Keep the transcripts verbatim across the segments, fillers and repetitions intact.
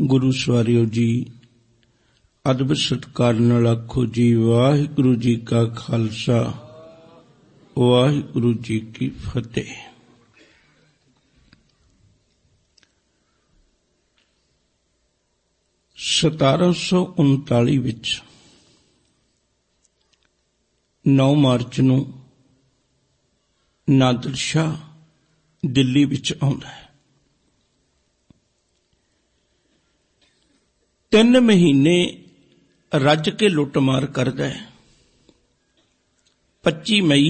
गुरु सवारियो जी, अदब सत्कार नाल आखो जी वाहिगुरु जी का खालसा वाहिगुरु जी की फतेह। सतारा सौ उनताली विच नौ मार्च नूं नादिर शाह दिल्ली विच आउंदा है। तीन महीने रज के लुटमार करदा है। पच्ची मई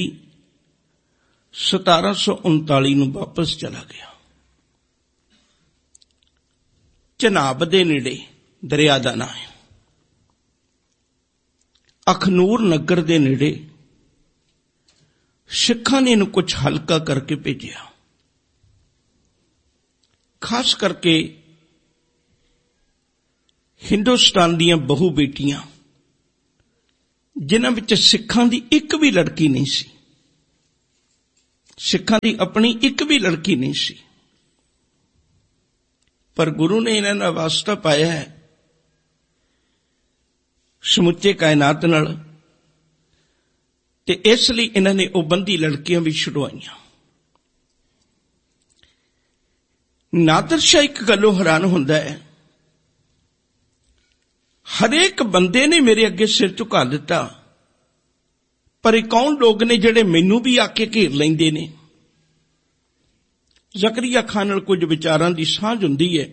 सतारा सौ उनताली नूं वापस चला गया। चनाब दे नेड़े दरिया दा नाम है। अखनूर नगर दे नेड़े सिखां ने इहनूं कुछ हल्का करके भेजिया। खास करके हिंदुस्तान दीयां बहु बेटियां जिन्हां विच सिखां दी एक भी लड़की नहीं सी, सिखां दी अपनी एक भी लड़की नहीं सी, पर गुरु ने इन्हां दा वास्ता पाया है समुचे कायनात नाल, ते इसलिए इन्हां ने ओह बंदी लड़कियां भी छुड़वाईयां। नादिर शाह एक गल्लों हैरान हुंदा है, हरेक बंदे ने मेरे अगे सिर झुका दिता, पर एक कौन लोग ने जिहड़े मैनू भी आके घेर लैंदे ने। ज़करिया खान नाल कुछ विचारां दी सांझ हुंदी है।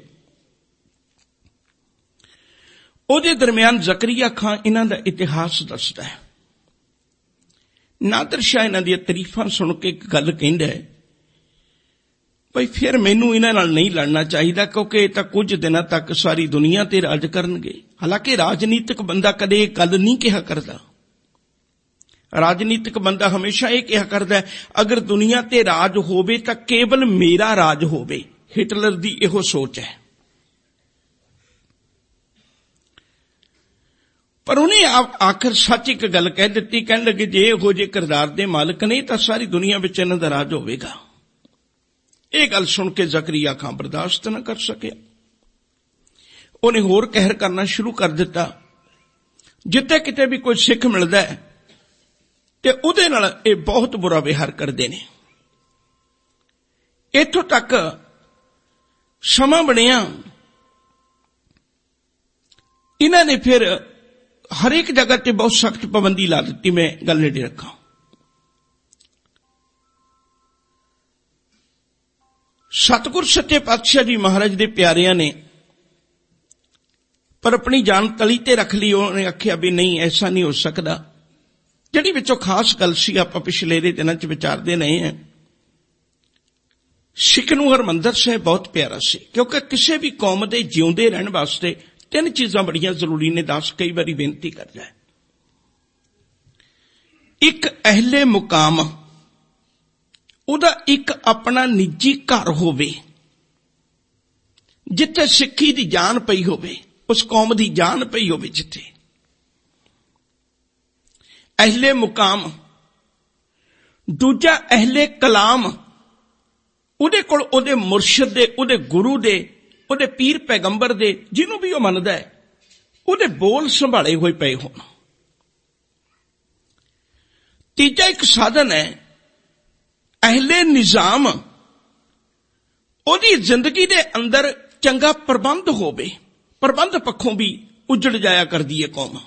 उहदे दरमियान ज़करिया खान इन्हां दा इतिहास दसदा है। नादिर शाह इन्हां दी तारीफां सुन के एक गल कहंदा है, भाई फिर मैनू इन्हां नाल नहीं लड़ना चाहिए, क्योंकि ये तां कुछ दिनों तक सारी दुनिया ते राज करनगे। हालांकि राजनीतिक बंदा कदे गल नहीं कहा करदा। राजनीतिक बंदा हमेशा यह कहा करदा है, अगर दुनिया ते राज होवे तां केवल मेरा राज होवे। हिटलर दी इहो सोच है। पर उन्हें आखिर सच एक गल कह दी, कहन लगे जे इहो जे किरदार दे मालिक नहीं तां सारी दुनिया विच इन्हां दा राज होवेगा। यह गल सुन के ज़करिया खां बर्दाश्त न कर सके। उन्हें होर कहर करना शुरू कर दिता। जिथे किते भी कोई सिख मिलता है ते उहदे नाल ये बहुत बुरा व्यवहार करते हैं। इत्थों तक समा बनिया, इन्हां ने फिर हर एक जगह ते बहुत सख्त पाबंदी ला दी। मैं गल नेड़े रखा। सतगुर सच्चे पातशाह जी महाराज दे प्यारियां ने पर अपनी जान तली ते रख ली। उन्होंने आख्या भी नहीं, ऐसा नहीं हो सकता। जिहड़ी विचों खास गल सी आपां पिछले दे दिनां च विचारदे रहे हैं। सिख नूं हरमंदर साहिब बहुत प्यारा सी, क्योंकि किसी भी कौम दे जिउंदे रहण वास्ते तीन चीजां बड़ियां जरूरी ने। दास कई बारी बेनती करदा है, एक अहले मुकाम, उहदा एक अपना निजी घर होवे जिथे सिक्खी दी जान पई होवे, उस कौम दी जान पई होवे जिथे। अहले मुकाम। दूजा अहले कलाम, उहदे कोल उहदे मुर्शिद दे, उहदे गुरु दे, उहदे पीर पैगंबर दे, जिन्हों भी वह मनदा है, उहदे बोल संभाले हुए पे होण। तीजा एक साधन है अहले निजाम, उहदी जिंदगी दे अंदर चंगा प्रबंध होवे। प्रबंध पक्षों भी उजड़ जाया करदी है कौम।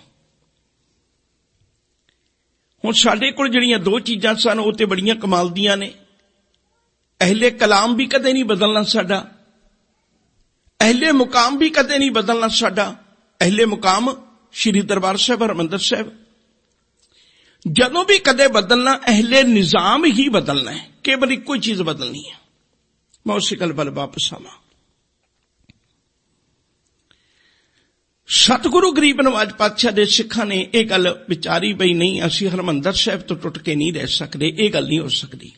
हुण साडे कोल जिहड़ियां दो चीजां सन वो ते बड़ियां कमाल दियां ने। अहले कलाम भी कदे नहीं बदलना साडा, अहले मुकाम भी कदे नहीं बदलना साडा। अहले मुकाम श्री दरबार साहिब हरमंदर साहिब, जदों भी कदे बदलना अहले निजाम ही बदलना है, केवल एक कोई चीज बदलनी है। मैं उसी गल वल वापस आवां। सतगुरु गरीब नवाज पातशाह दे सिखां ने यह गल विचारी बई नहीं, असीं हरमंदर साहिब तो टुट के नहीं रह सकते, यह गल नहीं हो सकती।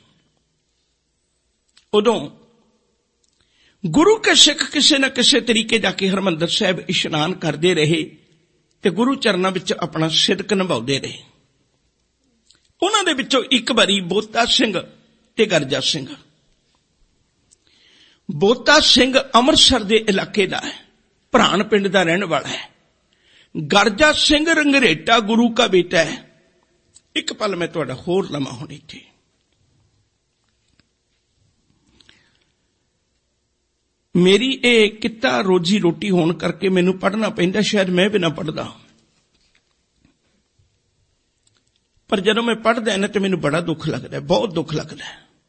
उदों गुरु के सिख किसी न किसी तरीके जाके हरमंदर साहिब इशनान करते रहे ते गुरु चरणों विच अपना सिदक निभाउंदे रहे। उन्हां दे विचों एक बारी बोता सिंह ते गरजा सिंह। बोता सिंह अमृतसर दे इलाके दा है, ਭਰਾਣ ਪਿੰਡ ਦਾ ਰਹਿਣ ਵਾਲਾ ਹੈ। ਗਰਜਾ ਸਿੰਘ ਰੰਗਰੇਟਾ ਗੁਰੂ ਕਾ ਬੇਟਾ ਹੈ। ਇੱਕ ਪਲ ਮੈਂ ਤੁਹਾਡਾ ਹੋਰ ਲਵਾਂ ਹੁਣ ਇੱਥੇ। ਮੇਰੀ ਇਹ ਕਿੱਤਾ ਰੋਜੀ ਰੋਟੀ ਹੋਣ ਕਰਕੇ ਮੈਨੂੰ ਪੜ੍ਹਨਾ ਪੈਂਦਾ, ਸ਼ਾਇਦ ਮੈਂ ਵੀ ਨਾ ਪੜ੍ਹਦਾ, ਪਰ ਜਦੋਂ ਮੈਂ ਪੜ੍ਹਦਾ ਨਾ ਤੇ ਮੈਨੂੰ ਬੜਾ ਦੁੱਖ ਲੱਗਦਾ, ਬਹੁਤ ਦੁੱਖ ਲੱਗਦਾ।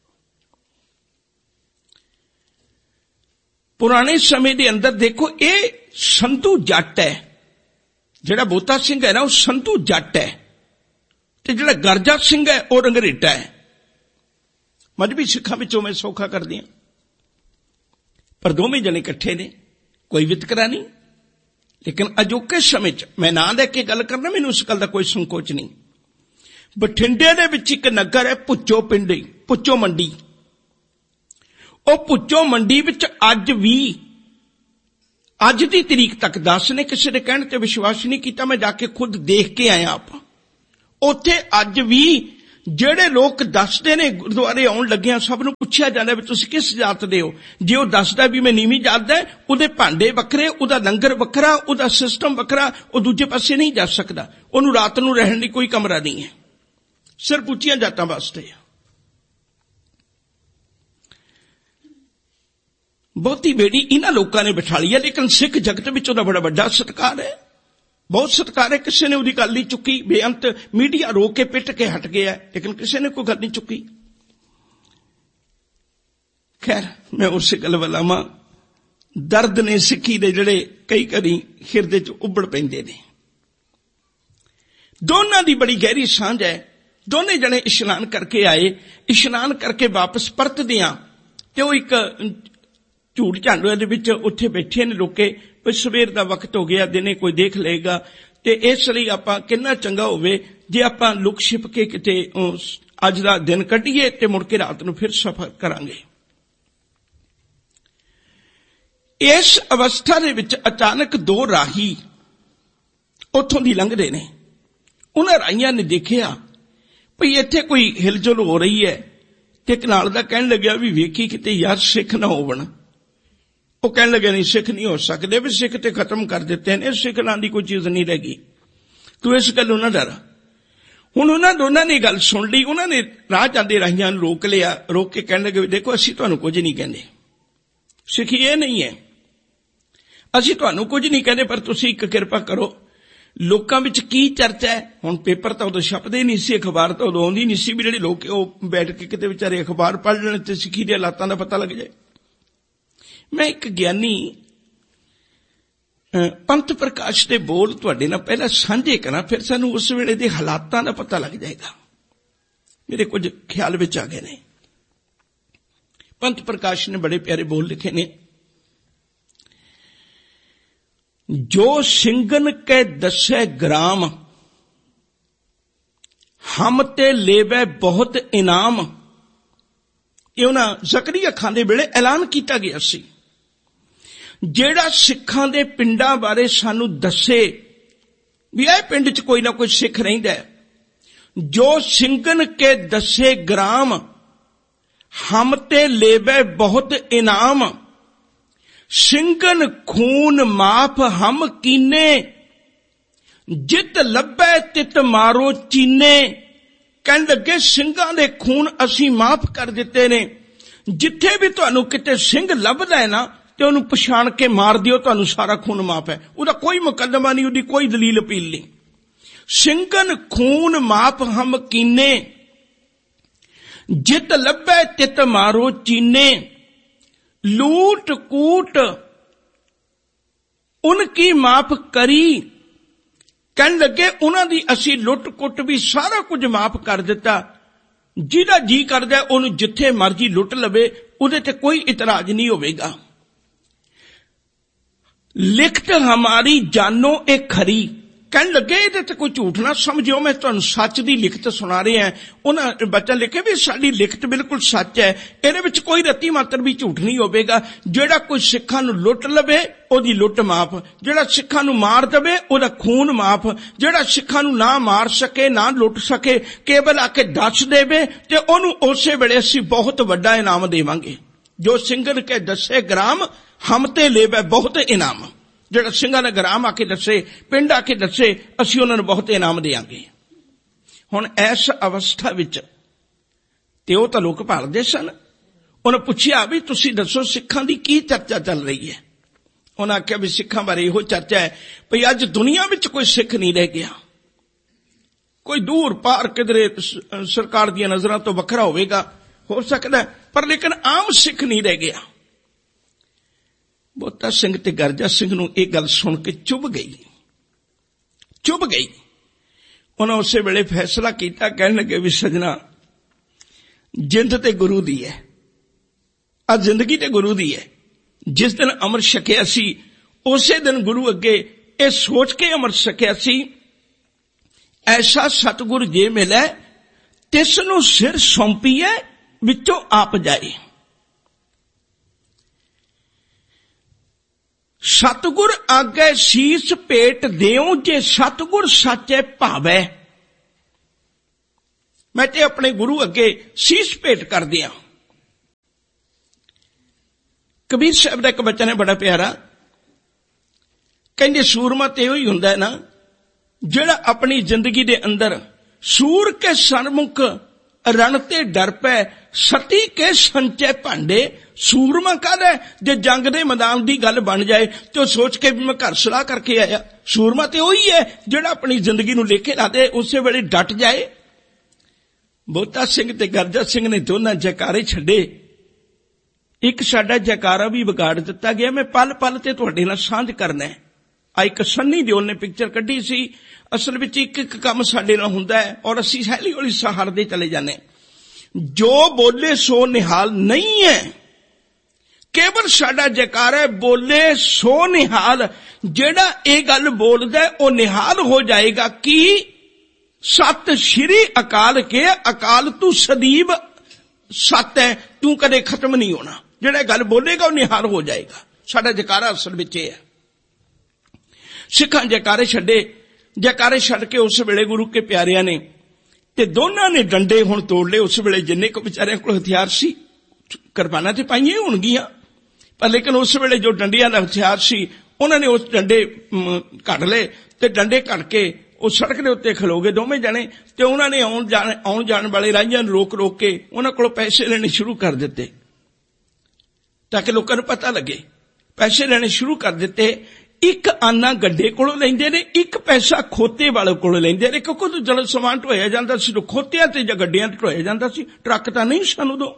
ਪੁਰਾਣੇ ਸਮੇਂ ਦੇ ਅੰਦਰ ਦੇਖੋ, ਇਹ ਸੰਧੂ ਜੱਟ ਹੈ, ਜਿਹੜਾ ਬੋਤਾ ਸਿੰਘ ਹੈ ਨਾ ਉਹ ਸੰਧੂ ਜੱਟ ਹੈ, ਤੇ ਜਿਹੜਾ ਗਰਜਾ ਸਿੰਘ ਹੈ ਉਹ ਰੰਗਰੇਟਾ ਹੈ। ਮਜ਼੍ਹਬੀ ਸਿੱਖਾਂ ਵਿੱਚੋਂ ਮੈਂ ਸੌਖਾ ਕਰਦੀ ਹਾਂ, ਪਰ ਦੋਵੇਂ ਜਣੇ ਇਕੱਠੇ ਨੇ, ਕੋਈ ਵਿਤਕਰਾ ਨਹੀਂ। ਲੇਕਿਨ ਅਜੋਕੇ ਸਮੇਂ 'ਚ ਮੈਂ ਨਾਂ ਲੈ ਕੇ ਗੱਲ ਕਰਨਾ, ਮੈਨੂੰ ਉਸ ਗੱਲ ਦਾ ਕੋਈ ਸੰਕੋਚ ਨਹੀਂ। ਬਠਿੰਡੇ ਦੇ ਵਿੱਚ ਇੱਕ ਨਗਰ ਹੈ ਭੁੱਚੋ ਪਿੰਡੀ, ਭੁੱਚੋ ਮੰਡੀ। ਉਹ ਭੁੱਚੋ ਮੰਡੀ ਵਿੱਚ ਅੱਜ ਵੀ, ਅੱਜ ਦੀ ਤਰੀਕ ਤੱਕ ਦੱਸ ਨੇ, ਕਿਸੇ ਦੇ ਕਹਿਣ ਤੇ ਵਿਸ਼ਵਾਸ ਨਹੀਂ ਕੀਤਾ, ਮੈਂ ਜਾ ਕੇ ਖੁਦ ਦੇਖ ਕੇ ਆਇਆ। ਆਪਾਂ ਉੱਥੇ ਅੱਜ ਵੀ ਜਿਹੜੇ ਲੋਕ ਦੱਸਦੇ ਨੇ, ਗੁਰਦੁਆਰੇ ਆਉਣ ਲੱਗਿਆਂ ਸਭ ਨੂੰ ਪੁੱਛਿਆ ਜਾਂਦਾ ਵੀ ਤੁਸੀਂ ਕਿਸ ਜਾਤ ਦੇ ਹੋ। ਜੇ ਉਹ ਦੱਸਦਾ ਵੀ ਮੈਂ ਨੀਵੀਂ ਜਾਤ ਦਾ, ਉਹਦੇ ਭਾਂਡੇ ਵੱਖਰੇ, ਉਹਦਾ ਲੰਗਰ ਵੱਖਰਾ, ਉਹਦਾ ਸਿਸਟਮ ਵੱਖਰਾ, ਉਹ ਦੂਜੇ ਪਾਸੇ ਨਹੀਂ ਜਾ ਸਕਦਾ। ਉਹਨੂੰ ਰਾਤ ਨੂੰ ਰਹਿਣ ਲਈ ਕੋਈ ਕਮਰਾ ਨਹੀਂ ਹੈ, ਸਿਰਫ ਉੱਚੀਆਂ ਜਾਤਾਂ ਵਾਸਤੇ ਆ। ਬਹੁਤੀ ਬੇੜੀ ਇਹਨਾਂ ਲੋਕਾਂ ਨੇ ਬਿਠਾ ਲਈ ਹੈ, ਲੇਕਿਨ ਸਿੱਖ ਜਗਤ ਵਿੱਚ ਉਹਦਾ ਬੜਾ ਵੱਡਾ ਸਤਿਕਾਰ ਹੈ, ਬਹੁਤ ਸਤਿਕਾਰ ਹੈ। ਕਿਸੇ ਨੇ ਉਹਦੀ ਗੱਲ ਨਹੀਂ ਚੁੱਕੀ, ਬੇਅੰਤ ਮੀਡੀਆ ਰੋਕ ਕੇ ਪਿੱਟ ਕੇ ਹਟ ਗਿਆ, ਲੇਕਿਨ ਕਿਸੇ ਨੇ ਕੋਈ ਗੱਲ ਨਹੀਂ ਚੁੱਕੀ। ਖੈਰ, ਮੈਂ ਉਸੇ ਗੱਲ ਵੱਲ ਆਵਾਂ। ਦਰਦ ਨੇ ਸਿੱਖੀ ਦੇ ਜਿਹੜੇ ਕਈ ਕਰੀ ਹਿਰਦੇ 'ਚ ਉੱਭੜ ਪੈਂਦੇ ਨੇ। ਦੋਨਾਂ ਦੀ ਬੜੀ ਗਹਿਰੀ ਸਾਂਝ ਹੈ। ਦੋਨੇ ਜਣੇ ਇਸ਼ਨਾਨ ਕਰਕੇ ਆਏ, ਇਸ਼ਨਾਨ ਕਰਕੇ ਵਾਪਸ ਪਰਤਦਿਆਂ ਤੇ ਉਹ ਇੱਕ ਝੂਠ ਝਾਂਡੂਆਂ ਦੇ ਵਿੱਚ ਉੱਥੇ ਬੈਠੇ ਨੇ ਲੋਕੇ, ਵੀ ਸਵੇਰ ਦਾ ਵਕਤ ਹੋ ਗਿਆ, ਦਿਨੇ ਕੋਈ ਦੇਖ ਲਏਗਾ, ਤੇ ਇਸ ਲਈ ਆਪਾਂ ਕਿੰਨਾ ਚੰਗਾ ਹੋਵੇ ਜੇ ਆਪਾਂ ਲੁਕ ਛਿਪ ਕੇ ਕਿਤੇ ਅੱਜ ਦਾ ਦਿਨ ਕੱਢੀਏ ਤੇ ਮੁੜ ਕੇ ਰਾਤ ਨੂੰ ਫਿਰ ਸਫ਼ਰ ਕਰਾਂਗੇ। ਇਸ ਅਵਸਥਾ ਦੇ ਵਿੱਚ ਅਚਾਨਕ ਦੋ ਰਾਹੀ ਉੱਥੋਂ ਦੀ ਲੰਘਦੇ ਨੇ। ਉਹਨਾਂ ਰਾਹੀਆਂ ਨੇ ਦੇਖਿਆ ਭਈ ਇੱਥੇ ਕੋਈ ਹਿਲਜੁਲ ਹੋ ਰਹੀ ਹੈ, ਤੇ ਇੱਕ ਨਾਲ ਦਾ ਕਹਿਣ ਲੱਗਿਆ ਵੀ ਵੇਖੀ ਕਿਤੇ ਯਾਰ ਸਿੱਖ ਨਾ ਹੋਵਣ। ਉਹ ਕਹਿਣ ਲੱਗੇ ਨਹੀਂ, ਸਿੱਖ ਨਹੀਂ ਹੋ ਸਕਦੇ, ਵੀ ਸਿੱਖ ਤੇ ਖਤਮ ਕਰ ਦਿੱਤੇ ਨੇ, ਸਿੱਖ ਨਾਂ ਦੀ ਕੋਈ ਚੀਜ਼ ਨਹੀਂ ਰਹਿ ਗਈ, ਤੂੰ ਇਸ ਗੱਲੋਂ ਨਾ ਡਰ। ਹੁਣ ਉਹਨਾਂ ਦੋਨਾਂ ਨੇ ਗੱਲ ਸੁਣ ਲਈ। ਉਹਨਾਂ ਨੇ ਰਾਹ ਜਾਂਦੇ ਰਾਹੀਆਂ ਨੂੰ ਰੋਕ ਲਿਆ, ਰੋਕ ਕੇ ਕਹਿਣ ਲੱਗੇ ਦੇਖੋ ਅਸੀਂ ਤੁਹਾਨੂੰ ਕੁਝ ਨਹੀਂ ਕਹਿੰਦੇ, ਸਿੱਖੀ ਇਹ ਨਹੀਂ ਹੈ, ਅਸੀਂ ਤੁਹਾਨੂੰ ਕੁਝ ਨਹੀਂ ਕਹਿੰਦੇ, ਪਰ ਤੁਸੀਂ ਇੱਕ ਕਿਰਪਾ ਕਰੋ, ਲੋਕਾਂ ਵਿੱਚ ਕੀ ਚਰਚਾ ਹੈ। ਹੁਣ ਪੇਪਰ ਤਾਂ ਉਦੋਂ ਛਪਦੇ ਨਹੀਂ ਸੀ, ਅਖਬਾਰ ਤਾਂ ਉਦੋਂ ਆਉਂਦੀ ਨਹੀਂ ਸੀ ਵੀ ਜਿਹੜੇ ਲੋਕ ਉਹ ਬੈਠ ਕੇ ਕਿਤੇ ਵਿਚਾਰੇ ਅਖਬਾਰ ਪੜ੍ਹ ਲੈਣ ਤੇ ਸਿੱਖੀ ਦੇ ਹਾਲਾਤਾਂ ਦਾ ਪਤਾ ਲੱਗ ਜਾਏ। ਮੈਂ ਇੱਕ ਗਿਆਨੀ ਪੰਥ ਪ੍ਰਕਾਸ਼ ਦੇ ਬੋਲ ਤੁਹਾਡੇ ਨਾਲ ਪਹਿਲਾਂ ਸਾਂਝੇ ਕਰਾਂ, ਫਿਰ ਸਾਨੂੰ ਉਸ ਵੇਲੇ ਦੇ ਹਾਲਾਤਾਂ ਦਾ ਪਤਾ ਲੱਗ ਜਾਏਗਾ। ਮੇਰੇ ਕੁਝ ਖਿਆਲ ਵਿੱਚ ਆ ਗਏ ਨੇ। ਪੰਥ ਪ੍ਰਕਾਸ਼ ਨੇ ਬੜੇ ਪਿਆਰੇ ਬੋਲ ਲਿਖੇ ਨੇ। ਜੋ ਸਿੰਘਨ ਕੇ ਦਸੇ ਗ੍ਰਾਮ, ਹਮ ਤੇ ਲੇਵੇ ਬਹੁਤ ਇਨਾਮ। ਇਹ ਉਹਨਾਂ ਜ਼ਕਰੀਆ ਖਾਂ ਦੇ ਵੇਲੇ ਐਲਾਨ ਕੀਤਾ ਗਿਆ ਸੀ। ਜਿਹੜਾ ਸਿੱਖਾਂ ਦੇ ਪਿੰਡਾਂ ਬਾਰੇ ਸਾਨੂੰ ਦੱਸੇ ਵੀ ਇਹ ਪਿੰਡ 'ਚ ਕੋਈ ਨਾ ਕੋਈ ਸਿੱਖ ਰਹਿੰਦਾ ਹੈ, ਜੋ ਸਿੰਘਨ ਕੇ ਦਸੇ ਗ੍ਰਾਮ, ਹਮ ਤੇ ਲੇਵੇ ਬਹੁਤ ਇਨਾਮ। ਸਿੰਘਨ ਖੂਨ ਮਾਫ ਹਮ ਕੀਨੇ, ਜਿਤ ਲੱਭੈ ਤਿਤ ਮਾਰੋ ਚੀਨੇ। ਕਹਿਣ ਲੱਗੇ ਸਿੰਘਾਂ ਦੇ ਖੂਨ ਅਸੀਂ ਮਾਫ ਕਰ ਦਿੱਤੇ ਨੇ, ਜਿੱਥੇ ਵੀ ਤੁਹਾਨੂੰ ਕਿਤੇ ਸਿੰਘ ਲੱਭਦਾ ਹੈ ਨਾ ਤੇ ਉਹਨੂੰ ਪਛਾਣ ਕੇ ਮਾਰ ਦਿਓ, ਤੁਹਾਨੂੰ ਸਾਰਾ ਖੂਨ ਮਾਫ ਹੈ। ਉਹਦਾ ਕੋਈ ਮੁਕੱਦਮਾ ਨਹੀਂ, ਉਹਦੀ ਕੋਈ ਦਲੀਲ ਅਪੀਲ ਨਹੀਂ। ਸਿੰਘਨ ਖੂਨ ਮਾਫ ਹਮ ਕੀਨੇ, ਜਿਤ ਲੱਭੈ ਤਿਤ ਮਾਰੋ ਚੀਨੇ। ਲੂਟ ਕੂਟ ਉਨਕੀ ਮਾਫ ਕਰੀ। ਕਹਿਣ ਲੱਗੇ ਉਹਨਾਂ ਦੀ ਅਸੀਂ ਲੁੱਟ ਕੁੱਟ ਵੀ ਸਾਰਾ ਕੁਝ ਮਾਫ ਕਰ ਦਿੱਤਾ। ਜਿਹਦਾ ਜੀ ਕਰਦਾ ਉਹਨੂੰ ਜਿੱਥੇ ਮਰਜ਼ੀ ਲੁੱਟ ਲਵੇ, ਉਹਦੇ ਤੇ ਕੋਈ ਇਤਰਾਜ਼ ਨਹੀਂ ਹੋਵੇਗਾ। ਲਿਖਤ ਹਮਾਰੀ ਜਾਨੋ ਇਹ ਖਰੀ। ਕਹਿਣ ਲੱਗੇ ਇਹਦੇ ਤੇ ਕੋਈ ਝੂਠ ਨਾ ਸਮਝਿਓ, ਮੈਂ ਤੁਹਾਨੂੰ ਸੱਚ ਦੀ ਲਿਖਤ ਸੁਣਾ ਰਿਹਾ। ਉਹਨਾਂ ਬੱਚਾ ਲਿਖੇ ਵੀ ਸਾਡੀ ਲਿਖਤ ਬਿਲਕੁਲ ਸੱਚ ਹੈ, ਇਹਦੇ ਵਿੱਚ ਕੋਈ ਰੱਤੀ ਮਾਤਰ ਵੀ ਝੂਠ ਨਹੀਂ ਹੋਵੇਗਾ। ਜਿਹੜਾ ਕੋਈ ਸਿੱਖਾਂ ਨੂੰ ਲੁੱਟ ਲਵੇ ਉਹਦੀ ਲੁੱਟ ਮਾਫ, ਜਿਹੜਾ ਸਿੱਖਾਂ ਨੂੰ ਮਾਰ ਦੇਵੇ ਉਹਦਾ ਖੂਨ ਮਾਫ, ਜਿਹੜਾ ਸਿੱਖਾਂ ਨੂੰ ਨਾ ਮਾਰ ਸਕੇ ਨਾ ਲੁੱਟ ਸਕੇ, ਕੇਵਲ ਆ ਕੇ ਦੱਸ ਦੇਵੇ ਤੇ ਉਹਨੂੰ ਉਸੇ ਵੇਲੇ ਅਸੀਂ ਬਹੁਤ ਵੱਡਾ ਇਨਾਮ ਦੇਵਾਂਗੇ। ਜੋ ਸਿੰਘਨ ਕੇ ਦਸੇ ਗ੍ਰਾਮ, ਹਮ ਤੇ ਲੇਵੇ ਬਹੁਤ ਇਨਾਮ। ਜਿਹੜਾ ਸਿੰਘਾਂ ਨੇ ਗ੍ਰਾਮ ਆ ਕੇ ਦੱਸੇ, ਪਿੰਡ ਆ ਕੇ ਦੱਸੇ, ਅਸੀਂ ਉਹਨਾਂ ਨੂੰ ਬਹੁਤ ਇਨਾਮ ਦੇਵਾਂਗੇ। ਹੁਣ ਇਸ ਅਵਸਥਾ ਵਿੱਚ ਤੇ ਉਹ ਤਾਂ ਲੋਕ ਭਾਲਦੇ ਸਨ। ਉਹਨੇ ਪੁੱਛਿਆ ਵੀ ਤੁਸੀਂ ਦੱਸੋ ਸਿੱਖਾਂ ਦੀ ਕੀ ਚਰਚਾ ਚੱਲ ਰਹੀ ਹੈ? ਉਹਨਾਂ ਆਖਿਆ ਵੀ ਸਿੱਖਾਂ ਬਾਰੇ ਇਹੋ ਚਰਚਾ ਹੈ ਭਈ ਅੱਜ ਦੁਨੀਆ ਵਿੱਚ ਕੋਈ ਸਿੱਖ ਨਹੀਂ ਰਹਿ ਗਿਆ, ਕੋਈ ਦੂਰ ਪਾਰ ਕਿਧਰੇ ਸਰਕਾਰ ਦੀਆਂ ਨਜ਼ਰਾਂ ਤੋਂ ਵੱਖਰਾ ਹੋਵੇਗਾ, ਹੋ ਸਕਦਾ, ਪਰ ਲੇਕਿਨ ਆਮ ਸਿੱਖ ਨਹੀਂ ਰਹਿ ਗਿਆ। ਬੋਤਾ ਸਿੰਘ ਤੇ ਗਰਜਾ ਸਿੰਘ ਨੂੰ ਇਹ ਗੱਲ ਸੁਣ ਕੇ ਚੁੱਭ ਗਈ, ਚੁੱਭ ਗਈ। ਉਹਨਾਂ ਉਸੇ ਵੇਲੇ ਫੈਸਲਾ ਕੀਤਾ, ਕਹਿਣ ਲੱਗੇ ਵੀ ਸਜਣਾ, ਜਿੰਦ ਤੇ ਗੁਰੂ ਦੀ ਹੈ, ਆ ਜ਼ਿੰਦਗੀ ਤੇ ਗੁਰੂ ਦੀ ਹੈ। ਜਿਸ ਦਿਨ ਅੰਮ੍ਰਿਤ ਛਕਿਆ ਸੀ ਉਸੇ ਦਿਨ ਗੁਰੂ ਅੱਗੇ ਇਹ ਸੋਚ ਕੇ ਅੰਮ੍ਰਿਤ ਛਕਿਆ ਸੀ, ਐਸਾ ਸਤਿਗੁਰ ਜੇ ਮਿਲੇ ਤਿਸ ਨੂੰ ਸਿਰ ਸੌਂਪੀਏ ਵਿੱਚੋਂ ਆਪ ਜਾਏ। ਸਤਿਗੁਰ ਆਗੇ ਸੀਸ ਭੇਟ ਦਿਓ, ਜੇ ਸਤਿਗੁਰ ਸਾਚੇ ਭਾਵੈ। ਮੈਂ ਤੇ ਆਪਣੇ ਗੁਰੂ ਅੱਗੇ ਸੀਸ ਭੇਟ ਕਰ ਦਿਆਂ। ਕਬੀਰ ਸਾਹਿਬ ਦਾ ਇੱਕ ਬਚਨ ਹੈ ਬੜਾ ਪਿਆਰਾ, ਕਹਿੰਦੇ ਸੂਰਮਾ ਤੇ ਉਹੀ ਹੁੰਦਾ ਹੈ ਨਾ ਜਿਹੜਾ ਆਪਣੀ ਜ਼ਿੰਦਗੀ ਦੇ ਅੰਦਰ ਸੂਰ ਕੇ ਸਨਮੁਖ ਰਣ ਤੇ ਡਰ ਪੈ, ਸਤੀ ਕੇ ਸੰਚੈ ਭਾਂਡੇ। ਸੂਰਮਾ ਕਾਹਦਾ? ਜੇ ਜੰਗ ਦੇ ਮੈਦਾਨ ਦੀ ਗੱਲ ਬਣ ਜਾਏ ਤੇ ਉਹ ਸੋਚ ਕੇ ਵੀ ਮੈਂ ਘਰ ਸਲਾਹ ਕਰਕੇ ਆਇਆ। ਸੂਰਮਾ ਤੇ ਉਹੀ ਹੈ ਜਿਹੜਾ ਆਪਣੀ ਜ਼ਿੰਦਗੀ ਨੂੰ ਲੇਖੇ ਲਾ ਦੇ, ਉਸੇ ਵੇਲੇ ਡਟ ਜਾਏ। ਬੋਤਾ ਸਿੰਘ ਤੇ ਗਰਜਾ ਸਿੰਘ ਨੇ ਦੋਨਾਂ ਜੈਕਾਰੇ ਛੱਡੇ। ਇੱਕ ਸਾਡਾ ਜੈਕਾਰਾ ਵੀ ਵਿਗਾੜ ਦਿੱਤਾ ਗਿਆ। ਮੈਂ ਪਲ ਪਲ ਤੇ ਤੁਹਾਡੇ ਨਾਲ ਸਾਂਝ ਕਰਨਾ ਹੈ। ਆ ਇੱਕ ਸੰਨੀ ਦਿਓਲ ਨੇ ਪਿਕਚਰ ਕੱਢੀ ਸੀ। ਅਸਲ ਵਿੱਚ ਇੱਕ ਇੱਕ ਕੰਮ ਸਾਡੇ ਨਾਲ ਹੁੰਦਾ ਹੈ ਔਰ ਅਸੀਂ ਹੌਲੀ ਹੌਲੀ ਸਹਾਰਦੇ ਚਲੇ ਜਾਂਦੇ। ਜੋ ਬੋਲੇ ਸੋ ਨਿਹਾਲ ਨਹੀਂ ਹੈ, ਕੇਵਲ ਸਾਡਾ ਜੈਕਾਰਾ ਹੈ ਬੋਲੇ ਸੋ ਨਿਹਾਲ। ਜਿਹੜਾ ਇਹ ਗੱਲ ਬੋਲਦਾ ਉਹ ਨਿਹਾਲ ਹੋ ਜਾਏਗਾ ਕਿ ਸਤਿ ਸ਼੍ਰੀ ਅਕਾਲ ਕੇ, ਅਕਾਲ ਤੂੰ ਸਦੀਵ ਸਤ ਹੈ, ਤੂੰ ਕਦੇ ਖਤਮ ਨਹੀਂ ਹੋਣਾ। ਜਿਹੜਾ ਗੱਲ ਬੋਲੇਗਾ ਉਹ ਨਿਹਾਲ ਹੋ ਜਾਏਗਾ। ਸਾਡਾ ਜੈਕਾਰਾ ਅਸਲ ਵਿੱਚ ਇਹ ਹੈ। ਸਿੱਖਾਂ ਜੈਕਾਰੇ ਛੱਡੇ। ਜੈਕਾਰੇ ਛੱਡ ਕੇ ਉਸ ਵੇਲੇ ਗੁਰੂ ਕੇ ਪਿਆਰਿਆਂ ਨੇ ਤੇ ਦੋਨਾਂ ਨੇ ਡੰਡੇ ਹੁਣ ਤੋੜ ਲਏ। ਉਸ ਵੇਲੇ ਜਿੰਨੇ ਕੁ ਵਿਚਾਰਿਆਂ ਕੋਲ ਹਥਿਆਰ ਸੀ, ਕਿਰਪਾਨਾਂ ਤੇ ਪਾਈਆਂ ਹੋਣਗੀਆਂ, ਪਰ ਲੇਕਿਨ ਉਸ ਵੇਲੇ ਜੋ ਡੰਡਿਆਂ ਦਾ ਹਥਿਆਰ ਸੀ ਉਹਨਾਂ ਨੇ ਉਸ ਡੰਡੇ ਕੱਢ ਲਏ ਤੇ ਡੰਡੇ ਕੱਢ ਕੇ ਉਹ ਸੜਕ ਦੇ ਉੱਤੇ ਖਲੋ ਗਏ ਦੋਵੇਂ ਜਣੇ। ਤੇ ਉਹਨਾਂ ਨੇ ਆਉਣ ਜਾਣ ਆਉਣ ਜਾਣ ਵਾਲੇ ਰਾਹੀਆਂ ਨੂੰ ਰੋਕ ਰੋਕ ਕੇ ਉਹਨਾਂ ਕੋਲੋਂ ਪੈਸੇ ਲੈਣੇ ਸ਼ੁਰੂ ਕਰ ਦਿੱਤੇ ਤਾਂ ਕਿ ਲੋਕਾਂ ਨੂੰ ਪਤਾ ਲੱਗੇ। ਪੈਸੇ ਲੈਣੇ ਸ਼ੁਰੂ ਕਰ ਦਿੱਤੇ। ਇੱਕ ਆਨਾ ਗੱਡੇ ਕੋਲੋਂ ਲੈਂਦੇ ਨੇ, ਇੱਕ ਪੈਸਾ ਖੋਤੇ ਵਾਲੇ ਕੋਲੋਂ ਲੈਂਦੇ ਨੇ, ਕਿਉਂਕਿ ਜਦੋਂ ਸਮਾਨ ਢੋਇਆ ਜਾਂਦਾ ਸੀ ਖੋਤਿਆਂ ਤੇ ਜਾਂ ਗੱਡਿਆਂ ਤੇ ਢੋਇਆ ਜਾਂਦਾ ਸੀ, ਟਰੱਕ ਤਾਂ ਨਹੀਂ ਸਾਨੂੰ ਦੋ।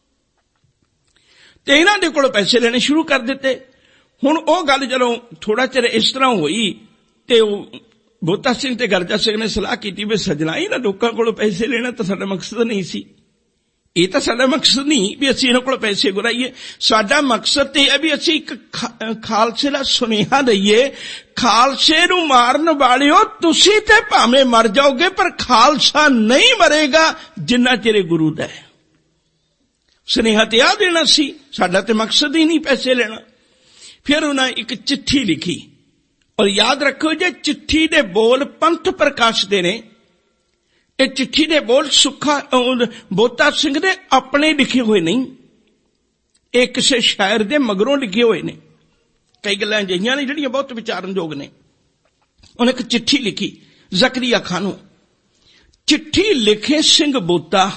ਤੇ ਇਹਨਾਂ ਦੇ ਕੋਲੋਂ ਪੈਸੇ ਲੈਣੇ ਸ਼ੁਰੂ ਕਰ ਦਿੱਤੇ। ਹੁਣ ਉਹ ਗੱਲ ਜਦੋਂ ਥੋੜਾ ਚਿਰ ਇਸ ਤਰ੍ਹਾਂ ਹੋਈ ਤੇ ਉਹ ਬੋਤਾ ਸਿੰਘ ਤੇ ਗਰਜਾ ਸਿੰਘ ਨੇ ਸਲਾਹ ਕੀਤੀ ਵੀ ਸਜਣਾ, ਇਹਨਾਂ ਲੋਕਾਂ ਕੋਲੋਂ ਪੈਸੇ ਲੈਣਾ ਤਾਂ ਸਾਡਾ ਮਕਸਦ ਨਹੀਂ ਸੀ। ਇਹ ਤਾਂ ਸਾਡਾ ਮਕਸਦ ਨਹੀਂ ਵੀ ਅਸੀਂ ਇਹਨਾਂ ਕੋਲ ਪੈਸੇ ਗੁਰਾਈਏ। ਸਾਡਾ ਮਕਸਦ ਤੇ ਹੈ ਵੀ ਅਸੀਂ ਇੱਕ ਖਾਲਸੇ ਦਾ ਸੁਨੇਹਾ ਦਈਏ, ਖਾਲਸੇ ਨੂੰ ਮਾਰਨ ਵਾਲਿਓ ਤੁਸੀਂ ਤੇ ਭਾਵੇਂ ਮਰ ਜਾਓਗੇ ਪਰ ਖਾਲਸਾ ਨਹੀਂ ਮਰੇਗਾ ਜਿੰਨਾ ਚਿਰ ਗੁਰੂ ਦਾ ਹੈ। ਸੁਨੇਹਾ ਤੇ ਆ ਦੇਣਾ ਸੀ, ਸਾਡਾ ਤੇ ਮਕਸਦ ਹੀ ਨਹੀਂ ਪੈਸੇ ਲੈਣਾ। ਫਿਰ ਉਹਨਾਂ ਇੱਕ ਚਿੱਠੀ ਲਿਖੀ ਔਰ ਯਾਦ ਰੱਖੋ ਜੇ ਚਿੱਠੀ ਦੇ ਬੋਲ ਪੰਥ ਪ੍ਰਕਾਸ਼ ਦੇ ਨੇ। ਇਹ ਚਿੱਠੀ ਦੇ ਬੋਲ ਸੁੱਖਾ ਬੋਤਾ ਸਿੰਘ ਦੇ ਆਪਣੇ ਲਿਖੇ ਹੋਏ ਨਹੀਂ, ਇਹ ਕਿਸੇ ਸ਼ਾਇਰ ਦੇ ਮਗਰੋਂ ਲਿਖੇ ਹੋਏ ਨੇ। ਕਈ ਗੱਲਾਂ ਅਜਿਹੀਆਂ ਨੇ ਜਿਹੜੀਆਂ ਬਹੁਤ ਵਿਚਾਰਨਯੋਗ ਨੇ। ਉਹਨੇ ਇੱਕ ਚਿੱਠੀ ਲਿਖੀ ਜ਼ਕਰੀਆ ਖਾਨ ਨੂੰ। ਚਿੱਠੀ ਲਿਖੇ ਸਿੰਘ ਬੋਤਾ,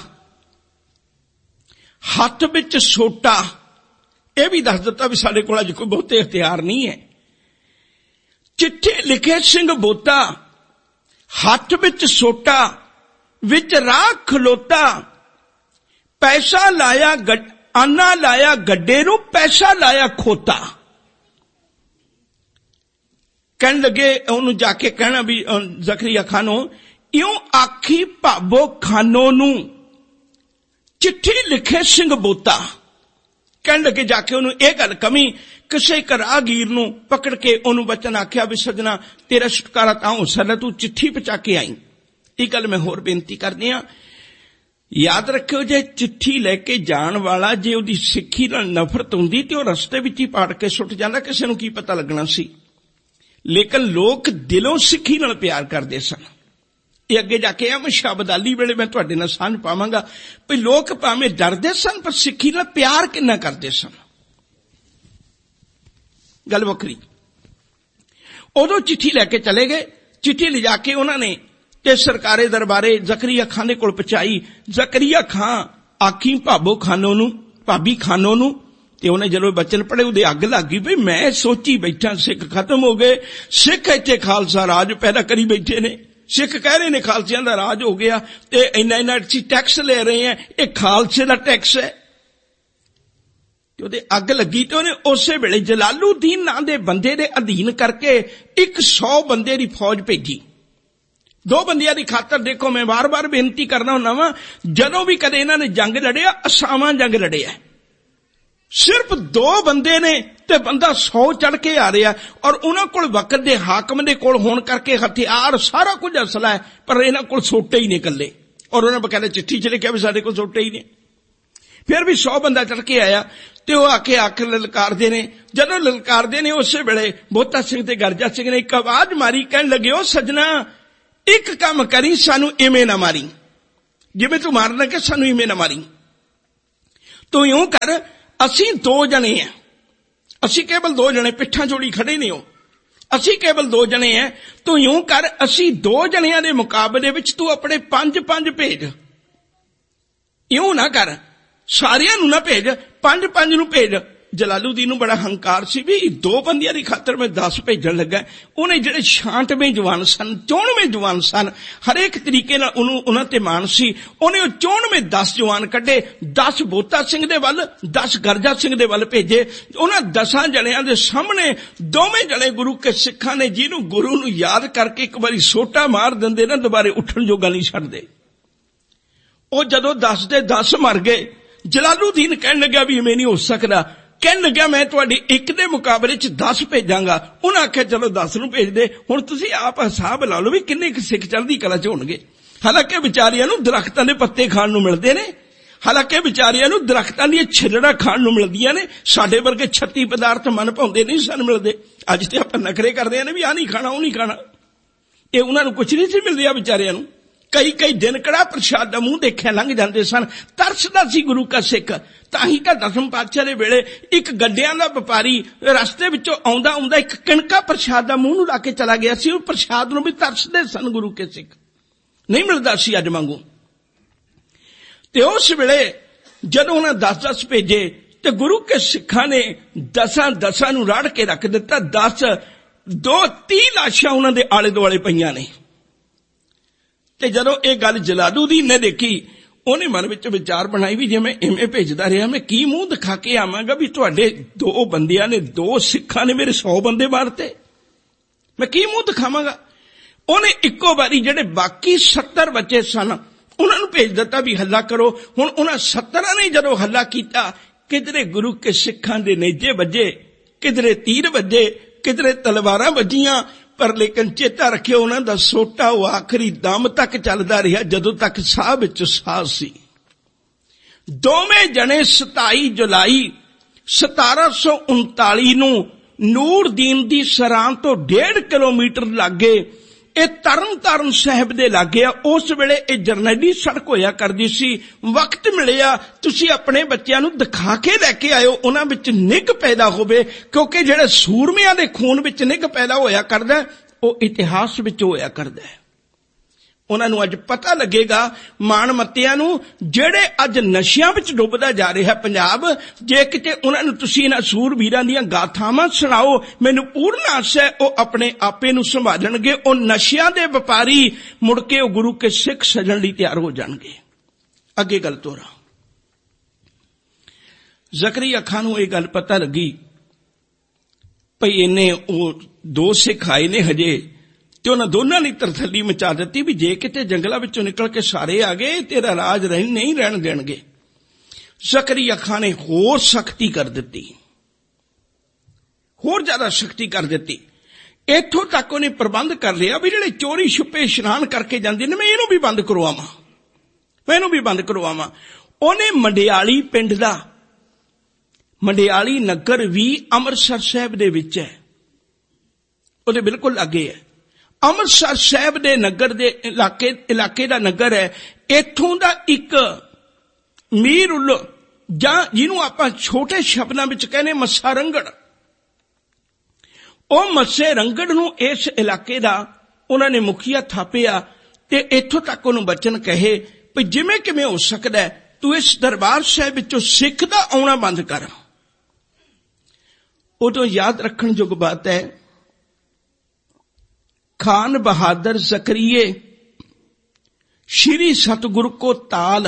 ਹੱਥ ਵਿੱਚ ਸੋਟਾ। ਇਹ ਵੀ ਦੱਸ ਦਿੱਤਾ ਵੀ ਸਾਡੇ ਕੋਲ ਅੱਜ ਕੋਈ ਬਹੁਤੇ ਹਥਿਆਰ ਨਹੀਂ ਹੈ। ਚਿੱਠੀ ਲਿਖੇ ਸਿੰਘ ਬੋਤਾ, ਹੱਥ ਵਿੱਚ ਸੋਟਾ, ਵਿੱਚ ਰਾਹ ਖਲੋਤਾ, ਪੈਸਾ ਲਾਇਆ ਆਨਾ ਲਾਇਆ ਗੱਡੇ ਨੂੰ, ਪੈਸਾ ਲਾਇਆ ਖੋਤਾ। ਕਹਿਣ ਲੱਗੇ ਉਹਨੂੰ ਜਾ ਕੇ ਕਹਿਣਾ ਵੀ ਜ਼ਕਰੀਆ ਖਾਨੋ, ਇਉਂ ਆਖੀ ਭਾਬੋ ਖਾਨੋ ਨੂੰ ਚਿੱਠੀ ਲਿਖੇ ਸਿੰਘ ਬੋਤਾ। ਕਹਿਣ ਲੱਗੇ ਜਾ ਕੇ ਉਹਨੂੰ ਇਹ ਗੱਲ ਕਮੀ। ਕਿਸੇ ਇੱਕ ਰਾਹਗੀਰ ਨੂੰ ਪਕੜ ਕੇ ਉਹਨੂੰ ਬਚਨ ਆਖਿਆ ਵੀ ਸਜਣਾ ਤੇਰਾ ਛੁਟਕਾਰਾ ਤਾਂ ਹੋ ਸਕਦਾ, ਤੂੰ ਚਿੱਠੀ ਪਹੁੰਚਾ ਕੇ ਆਈ। ਇਹ ਗੱਲ ਮੈਂ ਹੋਰ ਬੇਨਤੀ ਕਰਦੀ ਹਾਂ, ਯਾਦ ਰੱਖਿਓ ਜੇ ਚਿੱਠੀ ਲੈ ਕੇ ਜਾਣ ਵਾਲਾ ਜੇ ਉਹਦੀ ਸਿੱਖੀ ਨਾਲ ਨਫ਼ਰਤ ਹੁੰਦੀ ਤੇ ਉਹ ਰਸਤੇ ਵਿੱਚ ਹੀ ਪਾੜ ਕੇ ਸੁੱਟ ਜਾਂਦਾ, ਕਿਸੇ ਨੂੰ ਕੀ ਪਤਾ ਲੱਗਣਾ ਸੀ। ਲੇਕਿਨ ਲੋਕ ਦਿਲੋਂ ਸਿੱਖੀ ਨਾਲ ਪਿਆਰ ਕਰਦੇ ਸਨ। ਇਹ ਅੱਗੇ ਜਾ ਕੇ ਅਹਿਮਦ ਸ਼ਾਹ ਅਬਦਾਲੀ ਵੇਲੇ ਮੈਂ ਤੁਹਾਡੇ ਨਾਲ ਸਾਂਝ ਪਾਵਾਂਗਾ ਵੀ ਲੋਕ ਭਾਵੇਂ ਡਰਦੇ ਸਨ ਪਰ ਸਿੱਖੀ ਨਾਲ ਪਿਆਰ ਕਿੰਨਾ ਕਰਦੇ ਸਨ। ਗੱਲ ਵੱਖਰੀ। ਉਦੋਂ ਚਿੱਠੀ ਲੈ ਕੇ ਚਲੇ ਗਏ। ਚਿੱਠੀ ਲਿਜਾ ਕੇ ਉਹਨਾਂ ਨੇ ਤੇ ਸਰਕਾਰੇ ਦਰਬਾਰੇ ਜ਼ਕਰੀਆ ਖਾਨ ਦੇ ਕੋਲ ਪਹੁੰਚਾਈ। ਜ਼ਕਰੀਆ ਖਾਨ ਆਖੀ ਭਾਬੋ ਖਾਨੋ ਨੂੰ, ਭਾਬੀ ਖਾਨੋ ਨੂੰ, ਤੇ ਉਹਨੇ ਜਦੋਂ ਬਚਨ ਪੜ੍ਹੇ ਉਹਦੇ ਅੱਗ ਲੱਗ ਗਈ ਵੀ ਮੈਂ ਸੋਚੀ ਬੈਠਾ ਸਿੱਖ ਖਤਮ ਹੋ ਗਏ, ਸਿੱਖ ਇੱਥੇ ਖਾਲਸਾ ਰਾਜ ਪੈਦਾ ਕਰੀ ਬੈਠੇ ਨੇ। ਸਿੱਖ ਕਹਿ ਰਹੇ ਨੇ ਖਾਲਸਿਆਂ ਦਾ ਰਾਜ ਹੋ ਗਿਆ ਤੇ ਇੰਨਾ ਇੰਨਾ ਅਸੀਂ ਟੈਕਸ ਲੈ ਰਹੇ ਹਾਂ, ਇਹ ਖਾਲਸੇ ਦਾ ਟੈਕਸ ਹੈ। ਤੇ ਉਹਦੇ ਅੱਗ ਲੱਗੀ ਤੇ ਉਹਨੇ ਉਸੇ ਵੇਲੇ ਜਲਾਲੂਦੀਨ ਨਾਂ ਦੇ ਬੰਦੇ ਦੇ ਅਧੀਨ ਕਰਕੇ ਇੱਕ ਸੌ ਬੰਦੇ ਦੀ ਫੌਜ ਭੇਜੀ। ਦੋ ਬੰਦਿਆਂ ਦੀ ਖਾਤਰ ਦੇਖੋ, ਮੈਂ ਵਾਰ-ਵਾਰ ਬੇਨਤੀ ਕਰਨਾ ਹੁੰਦਾ ਵਾਂ, ਜਦੋਂ ਵੀ ਕਦੇ ਇਹਨਾਂ ਨੇ ਜੰਗ ਲੜਿਆ, ਅਸਾਵਾਂ ਜੰਗ ਲੜਿਆ, ਸਿਰਫ ਦੋ ਬੰਦੇ ਨੇ ਤੇ ਬੰਦਾ ਸੌ ਚੜ ਕੇ ਆ ਰਿਹਾ, ਔਰ ਉਹਨਾਂ ਕੋਲ ਵਕਤ ਦੇ ਹਾਕਮ ਦੇ ਕੋਲ ਹੋਣ ਕਰਕੇ ਹਥਿਆਰ ਸਾਰਾ ਕੁਝ ਅਸਲਾ ਹੈ, ਪਰ ਇਹਨਾਂ ਕੋਲ ਸੋਟੇ ਹੀ ਨੇ ਇਕੱਲੇ। ਔਰ ਉਹਨਾਂ ਬਕਾਇਦਾ ਚਿੱਠੀ ਚ ਲਿਖਿਆ ਵੀ ਸਾਡੇ ਕੋਲ ਸੋਟੇ ਹੀ ਨੇ। ਫਿਰ ਵੀ ਸੌ ਬੰਦਾ ਚੜ ਕੇ ਆਇਆ ਤੇ ਉਹ ਆ ਕੇ ਆਖਰ ਲਲਕਾਰਦੇ ਨੇ। ਜਦੋਂ ਲਲਕਾਰਦੇ ਨੇ ਉਸੇ ਵੇਲੇ ਬੋਤਾ ਸਿੰਘ ਤੇ ਗਰਜਾ ਸਿੰਘ ਨੇ ਇੱਕ ਆਵਾਜ਼ ਮਾਰੀ, ਕਹਿਣ ਲੱਗੇ ਉਹ ਸੱਜਣਾ ਇੱਕ ਕੰਮ ਕਰੀ, ਸਾਨੂੰ ਇਵੇਂ ਨਾ ਮਾਰੀ, ਜਿਵੇਂ ਤੂੰ ਮਾਰਨ ਲੱਗੇ ਸਾਨੂੰ ਇਵੇਂ ਨਾ ਮਾਰੀ। ਤੂੰ ਇਉਂ ਕਰ, ਅਸੀਂ ਦੋ ਜਣੇ ਆ, ਅਸੀਂ ਕੇਵਲ ਦੋ ਜਣੇ, ਪਿੱਠਾਂ ਜੋੜੀ ਖੜੇ ਨੇ ਉਹ, ਅਸੀਂ ਕੇਵਲ ਦੋ ਜਣੇ ਆ। ਤੂੰ ਇਉਂ ਕਰ, ਅਸੀਂ ਦੋ ਜਣਿਆਂ ਦੇ ਮੁਕਾਬਲੇ ਵਿੱਚ ਤੂੰ ਆਪਣੇ ਪੰਜ ਪੰਜ ਭੇਜ। ਇਉਂ ਨਾ ਕਰ, ਸਾਰਿਆਂ ਨੂੰ ਨਾ ਭੇਜ, ਪੰਜ ਪੰਜ ਨੂੰ ਭੇਜ। ਜਲਾਲੂਦੀਨ ਨੂੰ ਬੜਾ ਹੰਕਾਰ ਸੀ ਵੀ ਦੋ ਬੰਦਿਆਂ ਦੀ ਖਾਤਰ ਮੈਂ ਦਸ ਭੇਜਣ ਲੱਗਾ। ਉਹਨੇ ਜਿਹੜੇ ਛਾਂਟਵੇਂ ਜਵਾਨ ਸਨ, ਚੌਣਵੇਂ ਜਵਾਨ ਸਨ, ਹਰੇਕ ਤਰੀਕੇ ਨਾਲ ਉਹਨੂੰ ਉਹਨਾਂ ਤੇ ਮਾਣ ਸੀ। ਉਹਨੇ ਉਹ ਚੌਣਵੇਂ ਦਸ ਜਵਾਨ ਕੱਢੇ, ਦਸ ਬੋਤਾ ਸਿੰਘ ਦੇ ਵੱਲ, ਦਸ ਗਰਜਾ ਸਿੰਘ ਦੇ ਵੱਲ ਭੇਜੇ। ਉਹਨਾਂ ਦਸਾਂ ਜਣਿਆਂ ਦੇ ਸਾਹਮਣੇ ਦੋਵੇਂ ਜਣੇ ਗੁਰੂ ਕੇ ਸਿੱਖਾਂ ਨੇ, ਜਿਹਨੂੰ ਗੁਰੂ ਨੂੰ ਯਾਦ ਕਰਕੇ ਇੱਕ ਵਾਰੀ ਸੋਟਾ ਮਾਰ ਦਿੰਦੇ ਨਾ, ਦੁਬਾਰੇ ਉੱਠਣ ਜੋਗਾ ਨਹੀਂ ਛੱਡਦੇ। ਉਹ ਜਦੋਂ ਦਸ ਦੇ ਦਸ ਮਰ ਗਏ, ਜਲਾਲੂਦੀਨ ਕਹਿਣ ਲੱਗਿਆ ਵੀ ਇਵੇਂ ਨਹੀਂ ਹੋ ਸਕਦਾ। ਕਹਿਣ ਲੱਗਿਆ ਮੈਂ ਤੁਹਾਡੀ ਇੱਕ ਦੇ ਮੁਕਾਬਲੇ ਚ ਦਸ ਭੇਜਾਂਗਾ। ਉਹਨਾਂ ਆਖਿਆ ਚਲੋ ਦਸ ਨੂੰ ਭੇਜ ਦੇ। ਹੁਣ ਤੁਸੀਂ ਆਪ ਹਿਸਾਬ ਲਾ ਲਓ ਵੀ ਕਿੰਨੇ ਕੁ ਸਿੱਖ ਚੜ੍ਹਦੀ ਕਲਾ ਚ ਹੋਣਗੇ। ਹਾਲਾਂਕਿ ਵਿਚਾਰਿਆਂ ਨੂੰ ਦਰਖਤਾਂ ਦੇ ਪੱਤੇ ਖਾਣ ਨੂੰ ਮਿਲਦੇ ਨੇ, ਹਾਲਾਂਕਿ ਵਿਚਾਰਿਆਂ ਨੂੰ ਦਰਖਤਾਂ ਦੀਆਂ ਛਿੱਲੜਾਂ ਖਾਣ ਨੂੰ ਮਿਲਦੀਆਂ ਨੇ। ਸਾਡੇ ਵਰਗੇ ਛੱਤੀ ਪਦਾਰਥ ਮਨ ਭਾਉਂਦੇ ਨਹੀਂ ਸਨ ਮਿਲਦੇ। ਅੱਜ ਤੇ ਆਪਾਂ ਨਖਰੇ ਕਰਦੇ ਨੇ ਵੀ ਆਹ ਨਹੀਂ ਖਾਣਾ, ਉਹ ਨਹੀਂ ਖਾਣਾ। ਇਹ ਉਹਨਾਂ ਨੂੰ ਕੁਛ ਨਹੀਂ ਸੀ ਮਿਲਦਿਆ ਵਿਚਾਰਿਆਂ ਨੂੰ। ਕਈ ਕਈ ਦਿਨ ਕੜਾ ਪ੍ਰਸ਼ਾਦ ਦਾ ਮੂੰਹ ਦੇਖਿਆ ਲੰਘ ਜਾਂਦੇ ਸਨ। ਤਰਸਦਾ ਸੀ ਗੁਰੂ ਕਾ ਸਿੱਖ। ਤਾਂ ਹੀ ਤਾਂ ਦਸਮ ਪਾਤਸ਼ਾਹ ਦੇ ਵੇਲੇ ਇੱਕ ਗੱਡਿਆਂ ਦਾ ਵਪਾਰੀ ਰਸਤੇ ਵਿੱਚੋਂ ਆਉਂਦਾ ਆਉਂਦਾ ਇੱਕ ਕਿਣਕਾ ਪ੍ਰਸ਼ਾਦ ਦਾ ਮੂੰਹ ਨੂੰ ਲਾ ਕੇ ਚਲਾ ਗਿਆ ਸੀ। ਉਹ ਪ੍ਰਸ਼ਾਦ ਨੂੰ ਵੀ ਤਰਸਦੇ ਸਨ ਗੁਰੂ ਕੇ ਸਿੱਖ। ਨਹੀਂ ਮਿਲਦਾ ਸੀ ਅੱਜ ਵਾਂਗੂ। ਤੇ ਉਸ ਵੇਲੇ ਜਦੋਂ ਉਹਨਾਂ ਦਸ ਦਸ ਭੇਜੇ ਤੇ ਗੁਰੂ ਕੇ ਸਿੱਖਾਂ ਨੇ ਦਸਾਂ ਦਸਾਂ ਨੂੰ ਰਾੜ ਕੇ ਰੱਖ ਦਿੱਤਾ। ਦਸ ਦੋ ਤੀਹ ਲਾਸ਼ਾਂ ਉਹਨਾਂ ਦੇ ਆਲੇ ਦੁਆਲੇ ਪਈਆਂ ਨੇ। ਤੇ ਜਦੋਂ ਇਹ ਗੱਲ ਜਲਾਲੂਦੀਨ ਨੇ ਦੇਖੀ, ਉਹਨੇ ਮਨ ਵਿੱਚ ਵਿਚਾਰ ਬਣਾਈ ਵੀ ਜੇ ਮੈਂ ਇਵੇਂ ਭੇਜਦਾ ਰਿਹਾ, ਮੈਂ ਕੀ ਮੂੰਹ ਦਿਖਾ ਕੇ ਆਵਾਂਗਾ ਵੀ ਤੁਹਾਡੇ ਦੋ ਬੰਦਿਆਂ ਨੇ, ਦੋ ਸਿੱਖਾਂ ਨੇ ਮੇਰੇ ਸੌ ਬੰਦੇ ਮਾਰਤੇ, ਮੈਂ ਕੀ ਮੂੰਹ ਦਿਖਾਵਾਂਗਾ। ਉਹਨੇ ਇੱਕੋ ਵਾਰੀ ਜਿਹੜੇ ਬਾਕੀ ਸੱਤਰ ਬੱਚੇ ਸਨ ਉਹਨਾਂ ਨੂੰ ਭੇਜ ਦਿੱਤਾ ਵੀ ਹੱਲਾ ਕਰੋ। ਹੁਣ ਉਹਨਾਂ ਸੱਤਰਾਂ ਨੇ ਜਦੋਂ ਹੱਲਾ ਕੀਤਾ, ਕਿਧਰੇ ਗੁਰੂ ਕੇ ਸਿੱਖਾਂ ਦੇ ਨੇਜੇ ਵੱਜੇ, ਕਿਧਰੇ ਤੀਰ ਵੱਜੇ, ਕਿਧਰੇ ਤਲਵਾਰਾਂ ਵੱਜੀਆਂ, ਪਰ ਲੇਕਿਨ ਚੇਤਾ ਰੱਖਿਓ ਉਹਨਾਂ ਦਾ ਸੋਟਾ ਉਹ ਆਖਰੀ ਦਮ ਤੱਕ ਚੱਲਦਾ ਰਿਹਾ, ਜਦੋਂ ਤੱਕ ਸਾਹ ਵਿੱਚ ਸਾਹ ਸੀ। ਦੋਵੇਂ ਜਣੇ ਸਤਾਈ ਜੁਲਾਈ ਸਤਾਰਾਂ ਸੌ ਉਨਤਾਲੀ ਨੂੰ ਨੂਰਦੀਨ ਦੀ ਸਰਾਂ ਤੋਂ ਡੇਢ ਕਿਲੋਮੀਟਰ ਲਾਗੇ, ਇਹ ਤਰਨ ਤਾਰਨ ਸਾਹਿਬ ਦੇ ਲਾਗੇ ਆ। ਉਸ ਵੇਲੇ ਇਹ ਜਰਨੈਲੀ ਸੜਕ ਹੋਇਆ ਕਰਦੀ ਸੀ। ਵਕਤ ਮਿਲਿਆ ਤੁਸੀਂ ਆਪਣੇ ਬੱਚਿਆਂ ਨੂੰ ਦਿਖਾ ਕੇ ਲੈ ਕੇ ਆਇਓ, ਉਹਨਾਂ ਵਿੱਚ ਨਿੱਘ ਪੈਦਾ ਹੋਵੇ, ਕਿਉਂਕਿ ਜਿਹੜੇ ਸੂਰਮਿਆਂ ਦੇ ਖੂਨ ਵਿੱਚ ਨਿੱਘ ਪੈਦਾ ਹੋਇਆ ਕਰਦਾ ਉਹ ਇਤਿਹਾਸ ਵਿੱਚ ਹੋਇਆ ਕਰਦਾ ਹੈ। ਉਹਨਾਂ ਨੂੰ ਅੱਜ ਪਤਾ ਲੱਗੇਗਾ, ਮਾਣ ਮੱਤਿਆਂ ਨੂੰ, ਜਿਹੜੇ ਅੱਜ ਨਸ਼ਿਆਂ ਵਿੱਚ ਡੁੱਬਦਾ ਜਾ ਰਿਹਾ ਪੰਜਾਬ, ਜੇ ਕਿਤੇ ਉਹਨਾਂ ਨੂੰ ਤੁਸੀਂ ਇਹਨਾਂ ਸੂਰਬੀਰਾਂ ਦੀਆਂ ਗਾਥਾਵਾਂ ਸੁਣਾਓ, ਮੈਨੂੰ ਪੂਰਨ ਆਸ ਹੈ ਉਹ ਆਪਣੇ ਆਪੇ ਨੂੰ ਸੰਭਾਲਣਗੇ। ਉਹ ਨਸ਼ਿਆਂ ਦੇ ਵਪਾਰੀ ਮੁੜ ਕੇ ਉਹ ਗੁਰੂ ਕੇ ਸਿੱਖ ਸਜਣ ਲਈ ਤਿਆਰ ਹੋ ਜਾਣਗੇ। ਅੱਗੇ ਗੱਲ ਤੋਰਾ। ਜ਼ਕਰੀਆ ਖਾਨ ਨੂੰ ਇਹ ਗੱਲ ਪਤਾ ਲੱਗੀ ਭਈ ਇਹਨੇ ਉਹ ਦੋ ਸਿੱਖ ਆਏ ਨੇ ਹਜੇ, ਤੇ ਉਹਨਾਂ ਦੋਨਾਂ ਨੇ ਤਰਥੱਲੀ ਮਚਾ ਦਿੱਤੀ ਵੀ ਜੇ ਕਿਤੇ ਜੰਗਲਾਂ ਵਿੱਚੋਂ ਨਿਕਲ ਕੇ ਸਾਰੇ ਆ ਗਏ ਤੇਰਾ ਰਾਜ ਰਹਿ ਨਹੀਂ ਰਹਿਣ ਦੇਣਗੇ। ਜ਼ਕਰੀਆ ਖਾਨ ਨੇ ਹੋਰ ਸਖਤੀ ਕਰ ਦਿੱਤੀ, ਹੋਰ ਜ਼ਿਆਦਾ ਸਖਤੀ ਕਰ ਦਿੱਤੀ। ਇੱਥੋਂ ਤੱਕ ਉਹਨੇ ਪ੍ਰਬੰਧ ਕਰ ਲਿਆ ਵੀ ਜਿਹੜੇ ਚੋਰੀ ਛੁਪੇ ਇਸ਼ਨਾਨ ਕਰਕੇ ਜਾਂਦੇ ਨੇ, ਮੈਂ ਇਹਨੂੰ ਵੀ ਬੰਦ ਕਰਵਾਵਾਂ, ਮੈਂ ਇਹਨੂੰ ਵੀ ਬੰਦ ਕਰਵਾਵਾਂ। ਉਹਨੇ ਮੰਡਿਆਲੀ ਪਿੰਡ ਦਾ, ਮੰਡਿਆਲੀ ਨਗਰ ਵੀ ਅੰਮ੍ਰਿਤਸਰ ਸਾਹਿਬ ਦੇ ਵਿੱਚ ਹੈ, ਉਹਦੇ ਬਿਲਕੁਲ ਅੱਗੇ ਹੈ। ਅੰਮ੍ਰਿਤਸਰ ਸਾਹਿਬ ਦੇ ਨਗਰ ਦੇ ਇਲਾਕੇ ਇਲਾਕੇ ਦਾ ਨਗਰ ਹੈ। ਇੱਥੋਂ ਦਾ ਇੱਕ ਮੀਰ ਉਲ, ਜਾਂ ਜਿਹਨੂੰ ਆਪਾਂ ਛੋਟੇ ਸ਼ਬਦਾਂ ਵਿੱਚ ਕਹਿੰਦੇ ਮੱਸਾ ਰੰਗੜ, ਉਹ ਮੱਸੇ ਰੰਗੜ ਨੂੰ ਇਸ ਇਲਾਕੇ ਦਾ ਉਹਨਾਂ ਨੇ ਮੁਖੀਆ ਥਾਪਿਆ ਤੇ ਇੱਥੋਂ ਤੱਕ ਉਹਨੂੰ ਬਚਨ ਕਹੇ ਵੀ ਜਿਵੇਂ ਕਿਵੇਂ ਹੋ ਸਕਦਾ ਤੂੰ ਇਸ ਦਰਬਾਰ ਸਾਹਿਬ ਵਿੱਚੋਂ ਸਿੱਖ ਦਾ ਆਉਣਾ ਬੰਦ ਕਰ। ਉਦੋਂ ਯਾਦ ਰੱਖਣ ਯੋਗ ਬਾਤ ਹੈ, ਖਾਨ ਬਹਾਦਰ ਜ਼ਕਰੀਏ श्री सतगुरु को ताल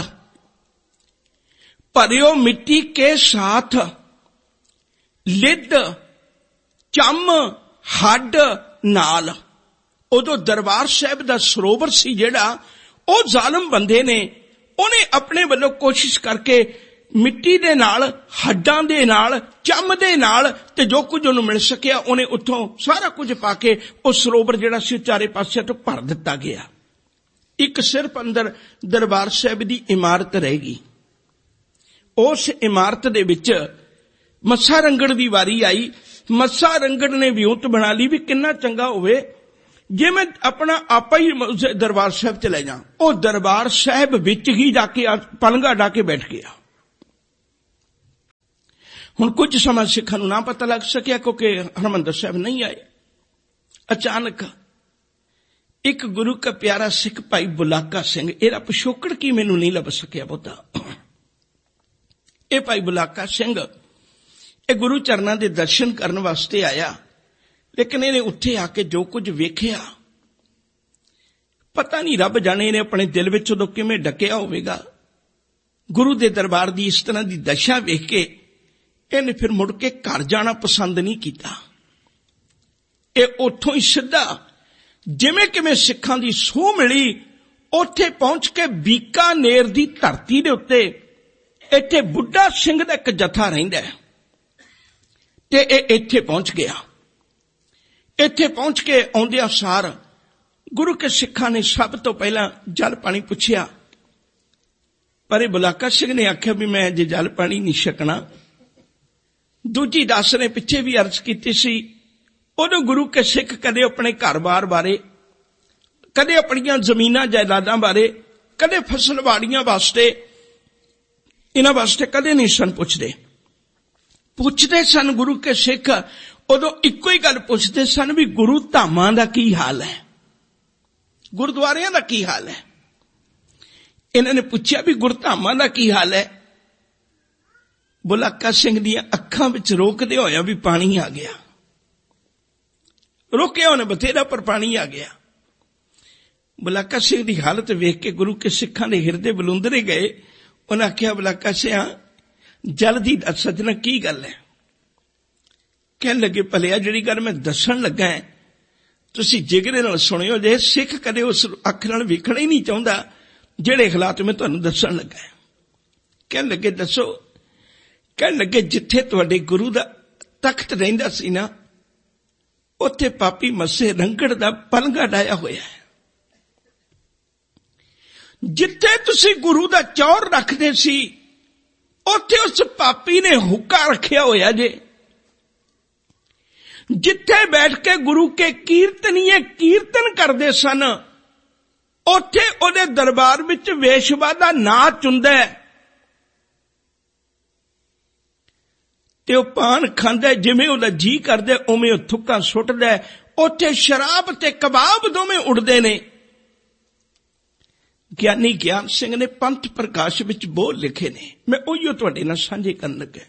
भरियो मिट्टी के साथ लिद चम हड नाल। उदो दरबार साहब दा सरोवर सी जेड़ा ओ जालम बंदे ने उन्हें अपने वालों कोशिश करके मिट्टी दे नाल हड्डां दे नाल चम दे नाल ते जो कुछ उन्हें मिल सकिया उन्हें उत्थों सारा कुछ पाके ओ सरोवर जेड़ा सी चारे पासे तो भर दिता गया। एक सिर्फ अंदर दरबार साहब की इमारत रहेगी। उस इमारत दे विच मस्सा रंगड़ की वारी आई। मस्सा रंगड़ ने विਉਂਤ बना ली भी किन्ना चंगा होवे जे मैं अपना आपा ही दरबार साहब च ले जा। वो दरबार साहब विच ही जाके पलंगा डा के बैठ गया। हुण कुछ समय सिखां नूं ना पता लग सकिया क्योंकि हरमंदर साहब नहीं आए। अचानक एक गुरु का प्यारा सिख भाई बुलाका सिंह, एदा पिछोकड़ की मैनू नहीं लभ सकिया बहुता, ये भाई बुलाका सिंह ये गुरु चरना के दर्शन करने वास्ते आया, लेकिन इन्हें उत्थे आके जो कुछ वेखिया पता नहीं रब जाने ने अपने दिल विच उदों किवें डकिया होवेगा। गुरु के दरबार की इस तरह की दशा वेख के इन्हें फिर मुड़ के घर जाना पसंद नहीं किया। ये उत्थों ही सीधा जिमें किमें सिखां दी सूह मिली उत्थे पहुंच के बीकानेर दी धरती दे उत्ते इत्थे बुढ़ा सिंह दा एक जथा रहिंदा है ते इत्थे पहुंच गया। इत्थे पहुंच के आउंदियां सार गुरु के सिखां ने सब तो पहला जल पानी पुछया, पर बुलाका सिंह ने आख्या भी मैं अजे जल पानी नहीं छकना। दूजी दस ने पिछे भी अर्ज की सी, उदों गुरु के सिख कदे अपने घर बार बारे, कदे अपनियां जमीनां जायदादां बारे, कदे फसलवाड़ियां वास्ते इन्हां वास्ते कदे नहीं सन पुछदे। पुछदे सन गुरु के सिख उदों इक्को ही गल पुछदे सन भी गुरु धामां दा की हाल है, गुरुद्वारियां दा की हाल है। इन्हां ने पुछया भी गुरधामां दा की हाल है। बुलाका सिंह दीयां अखां विच रोकदे होया भी पानी आ गया। रोकिया उन्हें बथेरा पर पानी आ गया। बुलाका सिंह की हालत वेख के गुरु के सिखां दे हिरदे बलुंदरे गए। उन्हें आख्या बुलाका सिंह जल दी सजना की गल है? कहन लगे भलिया जिहड़ी गल मैं दसन लगा है तुसी जिगरे नाल सुणियो जे। सिख कदे उस अख नाल वेखना ही नहीं चाहुंदा जिहड़े हालात मैं तुहानूं दसन लगा है। कहन लगे दसो। कहन लगे जिथे तुहाडे गुरु दा तख्त रहिंदा सी ना उत्थे पापी मस्से रंगड़ दा पलंगा डाया होया है। जिथे तुसी गुरु दा चौर रखदे सी उत्थे उस पापी ने हुक्का रखिया होया जे। जिथे बैठ के गुरु के कीर्तनीय कीर्तन करदे सन उत्थे उहदे दरबार विच वेशवा दा नाच हुंदा है ते ओ पान खांदा जिवें उहदा जी करदा उवें ओ थुक्कां सुट्टदा। उत्थे शराब ते कबाब दोवें उड़दे ने। ज्ञानी ज्ञान सिंह ने पंथ प्रकाश विच बोल लिखे ने, मैं उहिओ तुहाडे नाल साझे करन लगा।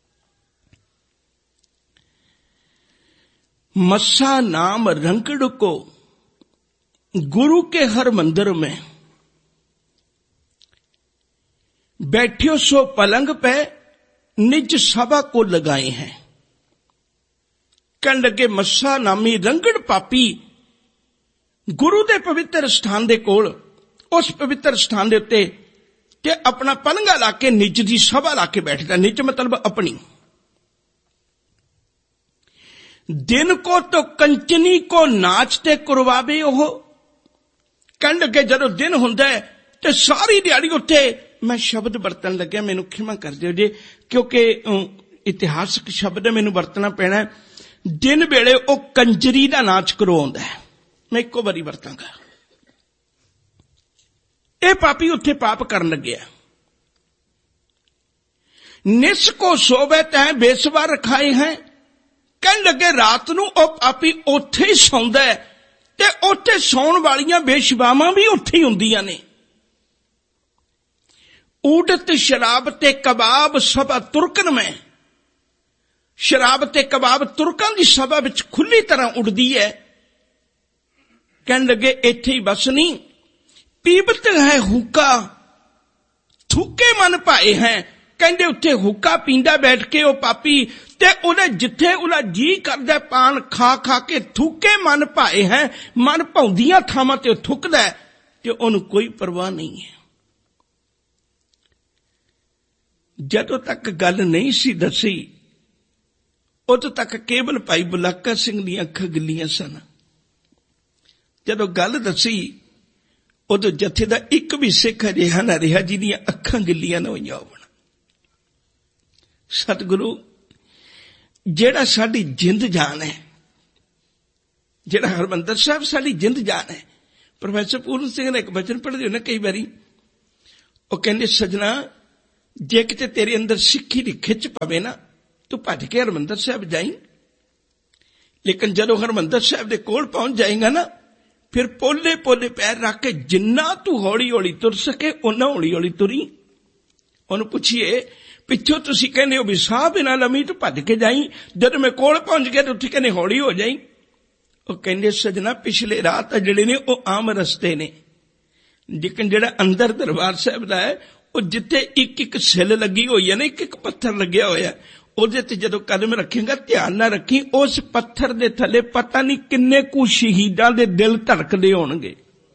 मस्सा नाम रंगड़ को गुरु के हर मंदिर में बैठियो सो पलंग पे निज सभा को लगाए हैं। कहन लगे मस्सा नामी रंगड़ पापी गुरु दे पवित्र स्थान दे कोल उस पवित्र स्थान दे उत्ते ते अपना पलंगा लाके निज दी सभा लाके बैठदा। निज मतलब अपनी। दिन को तो कंचनी को नाचते कुरवावे ओह। कहन लगे जदों दिन हुंदा है ते सारी दिहाड़ी उत्ते मैं शब्द बरतन लग्या, मैनू खिमा कर दिओ जे क्योंकि इतिहासक शब्द मैनू वरतना पैना है। दिन वेले ओ कंजरी दा नाच करवाउंदा है। मैं इक्को बारी वरतांगा। ये पापी उत्थे पाप करन लग्या। निस को सोवे तैं बेसवा रखाए हैं कहन लगे रात नूं ओ पापी उत्थे ही सौंदा है ते उत्थे सौण वालियां बेशबावां भी उत्थे ही हुंदियां ने। ऊडत शराब ते कबाब सभा तुरकन में, शराब ते कबाब तुरकां दी सभा विच खुली तरह उड़दी है। कहन लगे इत्थे ही बस नहीं, पीबत है हुक्का थूके मन पाए हैं। कहंदे उत्थे हुक्का पींदा बैठ के ओ पापी ते उहदे जिथे उहदा जी करदा पान खा खा के थूके मन पाए हैं। मन भौंदियां थावां ते थुकदा ते उहनूं कोई परवाह नहीं है। जदों तक गल नहीं सी दसी उदों तक केवल भाई बुलाका सिंह दी अखां गिल्लियां सन। जदों गल दसी उदों जथे दा एक भी सिख अजिहा ना रहा जिहदियां अखां गिल्लियां ना होईयां होवण। सतगुरु जेड़ा साडी जिंद जान है, जेड़ा हरमंदर साहब साडी जिंद जान है। प्रोफैसर पूर्ण सिंह ने एक वचन पढ़दे हो ना कई बारी, वो कहंदे सजना जे किते तेरे अंदर सिक्खी दी खिच पवे ना तू भज के हरमंदर साहब जाई, लेकिन जदों हरमंदर साहब दे कोल पहुंच जाएगा ना फिर पोले पोले पैर रख के जिन्ना तू हौली हौली तुर सके उन्ना हौली हौली तुरी। उन्हें पूछिए पिछों तुसी कहने हो भी साह बिना लमी तू भज के जाई, जब मैं कोल पहुंच गया तो उत्थे कहने हौली हो जाई। वो कहंदे सजना पिछले राह जिहड़े ने वो आम रस्ते ने, लेकिन जिहड़ा अंदर दरबार साहब दा है वो जिथे एक एक सिल लगी हुई है ना, एक एक पत्थर लग्या होया, ਉਹਦੇ ਤੇ ਜਦੋਂ ਕਦਮ ਰੱਖੇਗਾ ਧਿਆਨ ਨਾਲ ਰੱਖੀ ਉਸ ਪੱਥਰ ਦੇ ਥੱਲੇ ਪਤਾ ਨਹੀਂ ਕਿੰਨੇ ਕੁ ਸ਼ਹੀਦਾਂ ਦੇ ਦਿਲ ਧੜਕਦੇ ਹੋਣਗੇ।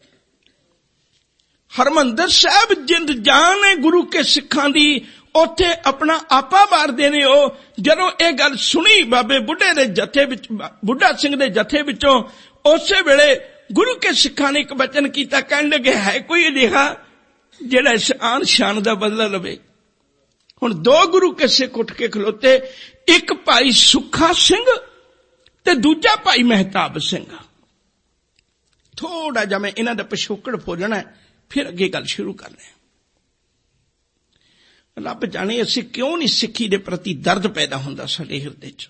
ਹਰਮੰਦਰ ਸਾਹਿਬ ਜਿੰਦ ਜਾਨ ਹੈ ਗੁਰੂ ਕੇ ਸਿੱਖਾਂ ਦੀ, ਉੱਥੇ ਆਪਣਾ ਆਪਾ ਮਾਰਦੇ ਨੇ। ਉਹ ਜਦੋਂ ਇਹ ਗੱਲ ਸੁਣੀ ਬਾਬੇ ਬੁੱਢੇ ਦੇ ਜਥੇ ਵਿੱਚ, ਬੁੱਢਾ ਸਿੰਘ ਦੇ ਜਥੇ ਵਿੱਚੋਂ, ਉਸੇ ਵੇਲੇ ਗੁਰੂ ਕੇ ਸਿੱਖਾਂ ਨੇ ਇੱਕ ਬਚਨ ਕੀਤਾ। ਕਹਿਣ ਲੱਗੇ ਹੈ ਕੋਈ ਅਜਿਹਾ ਜਿਹੜਾ ਇਸ ਆਨ ਸ਼ਾਨ ਦਾ ਬਦਲਾ ਲਵੇ। ਹੁਣ ਦੋ ਗੁਰੂ ਕੇ ਸਿੱਖ ਉੱਠ ਕੇ ਖਲੋਤੇ, ਇੱਕ ਭਾਈ ਸੁੱਖਾ ਸਿੰਘ ਤੇ ਦੂਜਾ ਭਾਈ ਮਹਿਤਾਬ ਸਿੰਘ। ਥੋੜਾ ਜਿਹਾ ਮੈਂ ਇਹਨਾਂ ਦਾ ਪਿਛੋਕੜ ਫੋਲਣਾ ਫਿਰ ਅੱਗੇ ਗੱਲ ਸ਼ੁਰੂ ਕਰਨੇ। ਰੱਬ ਜਾਣੇ ਅਸੀਂ ਕਿਉਂ ਨਹੀਂ ਸਿੱਖੀ ਦੇ ਪ੍ਰਤੀ ਦਰਦ ਪੈਦਾ ਹੁੰਦਾ ਸਾਡੇ ਹਿਰਦੇ 'ਚ।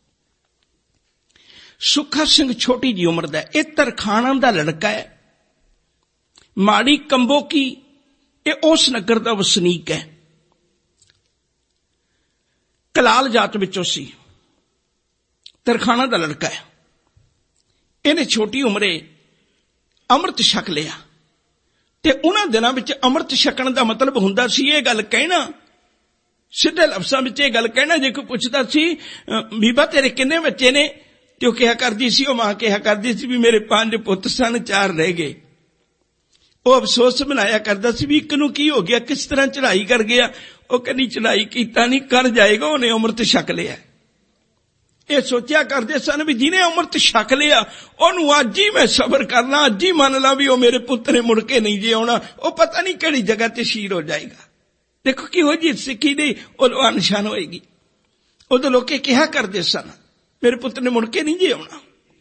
ਸੁੱਖਾ ਸਿੰਘ ਛੋਟੀ ਜੀ ਉਮਰ ਦਾ, ਇਹ ਤਰਖਾਣਾ ਦਾ ਲੜਕਾ ਹੈ। ਮਾੜੀ ਕੰਬੋਕੀ ਇਹ ਉਸ ਨਗਰ ਦਾ ਵਸਨੀਕ ਹੈ। ਕਲਾਲ ਜਾਤ ਵਿੱਚੋਂ ਸੀ, ਤਰਖਾਣਾ ਦਾ ਲੜਕਾ ਹੈ। ਇਹਨੇ ਛੋਟੀ ਉਮਰੇ ਅੰਮ੍ਰਿਤ ਛਕ ਲਿਆ ਤੇ ਉਹਨਾਂ ਦਿਨਾਂ ਵਿੱਚ ਅੰਮ੍ਰਿਤ ਛਕਣ ਦਾ ਮਤਲਬ ਹੁੰਦਾ ਸੀ ਇਹ ਗੱਲ ਕਹਿਣਾ, ਸਿੱਧੇ ਲਫ਼ਜ਼ਾਂ ਵਿੱਚ ਇਹ ਗੱਲ ਕਹਿਣਾ। ਜੇ ਕੋਈ ਪੁੱਛਦਾ ਸੀ ਬੀਬਾ ਤੇਰੇ ਕਿੰਨੇ ਬੱਚੇ ਨੇ, ਤੇ ਉਹ ਕਿਹਾ ਕਰਦੀ ਸੀ, ਉਹ ਮਾਂ ਕਿਹਾ ਕਰਦੀ ਸੀ ਵੀ ਮੇਰੇ ਪੰਜ ਪੁੱਤ ਸਨ, ਚਾਰ ਰਹਿ ਗਏ। ਉਹ ਅਫਸੋਸ ਬਣਾਇਆ ਕਰਦਾ ਸੀ ਵੀ ਇੱਕ ਨੂੰ ਕੀ ਹੋ ਗਿਆ, ਕਿਸ ਤਰ੍ਹਾਂ ਚੜਾਈ ਕਰ ਗਿਆ। ਉਹ ਕਹਿੰਦੀ ਚੜਾਈ ਕੀਤਾ ਨਹੀਂ, ਕਰ ਜਾਏਗਾ, ਉਹਨੇ ਅੰਮ੍ਰਿਤ ਛਕ ਲਿਆ। ਇਹ ਸੋਚਿਆ ਕਰਦੇ ਸਨ ਵੀ ਜਿਹਨੇ ਅੰਮ੍ਰਿਤ ਛਕ ਲਿਆ ਉਹਨੂੰ ਅੱਜ ਹੀ ਮੈਂ ਸਬਰ ਕਰਨਾ, ਅੱਜ ਹੀ ਮੰਨ ਲਾ ਵੀ ਉਹ ਮੇਰੇ ਪੁੱਤ ਨੇ ਮੁੜ ਕੇ ਨਹੀਂ ਜੇ ਆਉਣਾ, ਉਹ ਪਤਾ ਨਹੀਂ ਕਿਹੜੀ ਜਗ੍ਹਾ ਤੇ ਸ਼ਹੀਦ ਹੋ ਜਾਏਗਾ। ਦੇਖੋ ਕਿਹੋ ਜਿਹੀ ਸਿੱਖੀ ਦੀ ਉਹ ਨਿਸ਼ਾਨ ਹੋਏਗੀ। ਉਦੋਂ ਲੋਕੇ ਕਿਹਾ ਕਰਦੇ ਸਨ ਮੇਰੇ ਪੁੱਤ ਨੇ ਮੁੜ ਕੇ ਨਹੀਂ ਜੇ ਆਉਣਾ।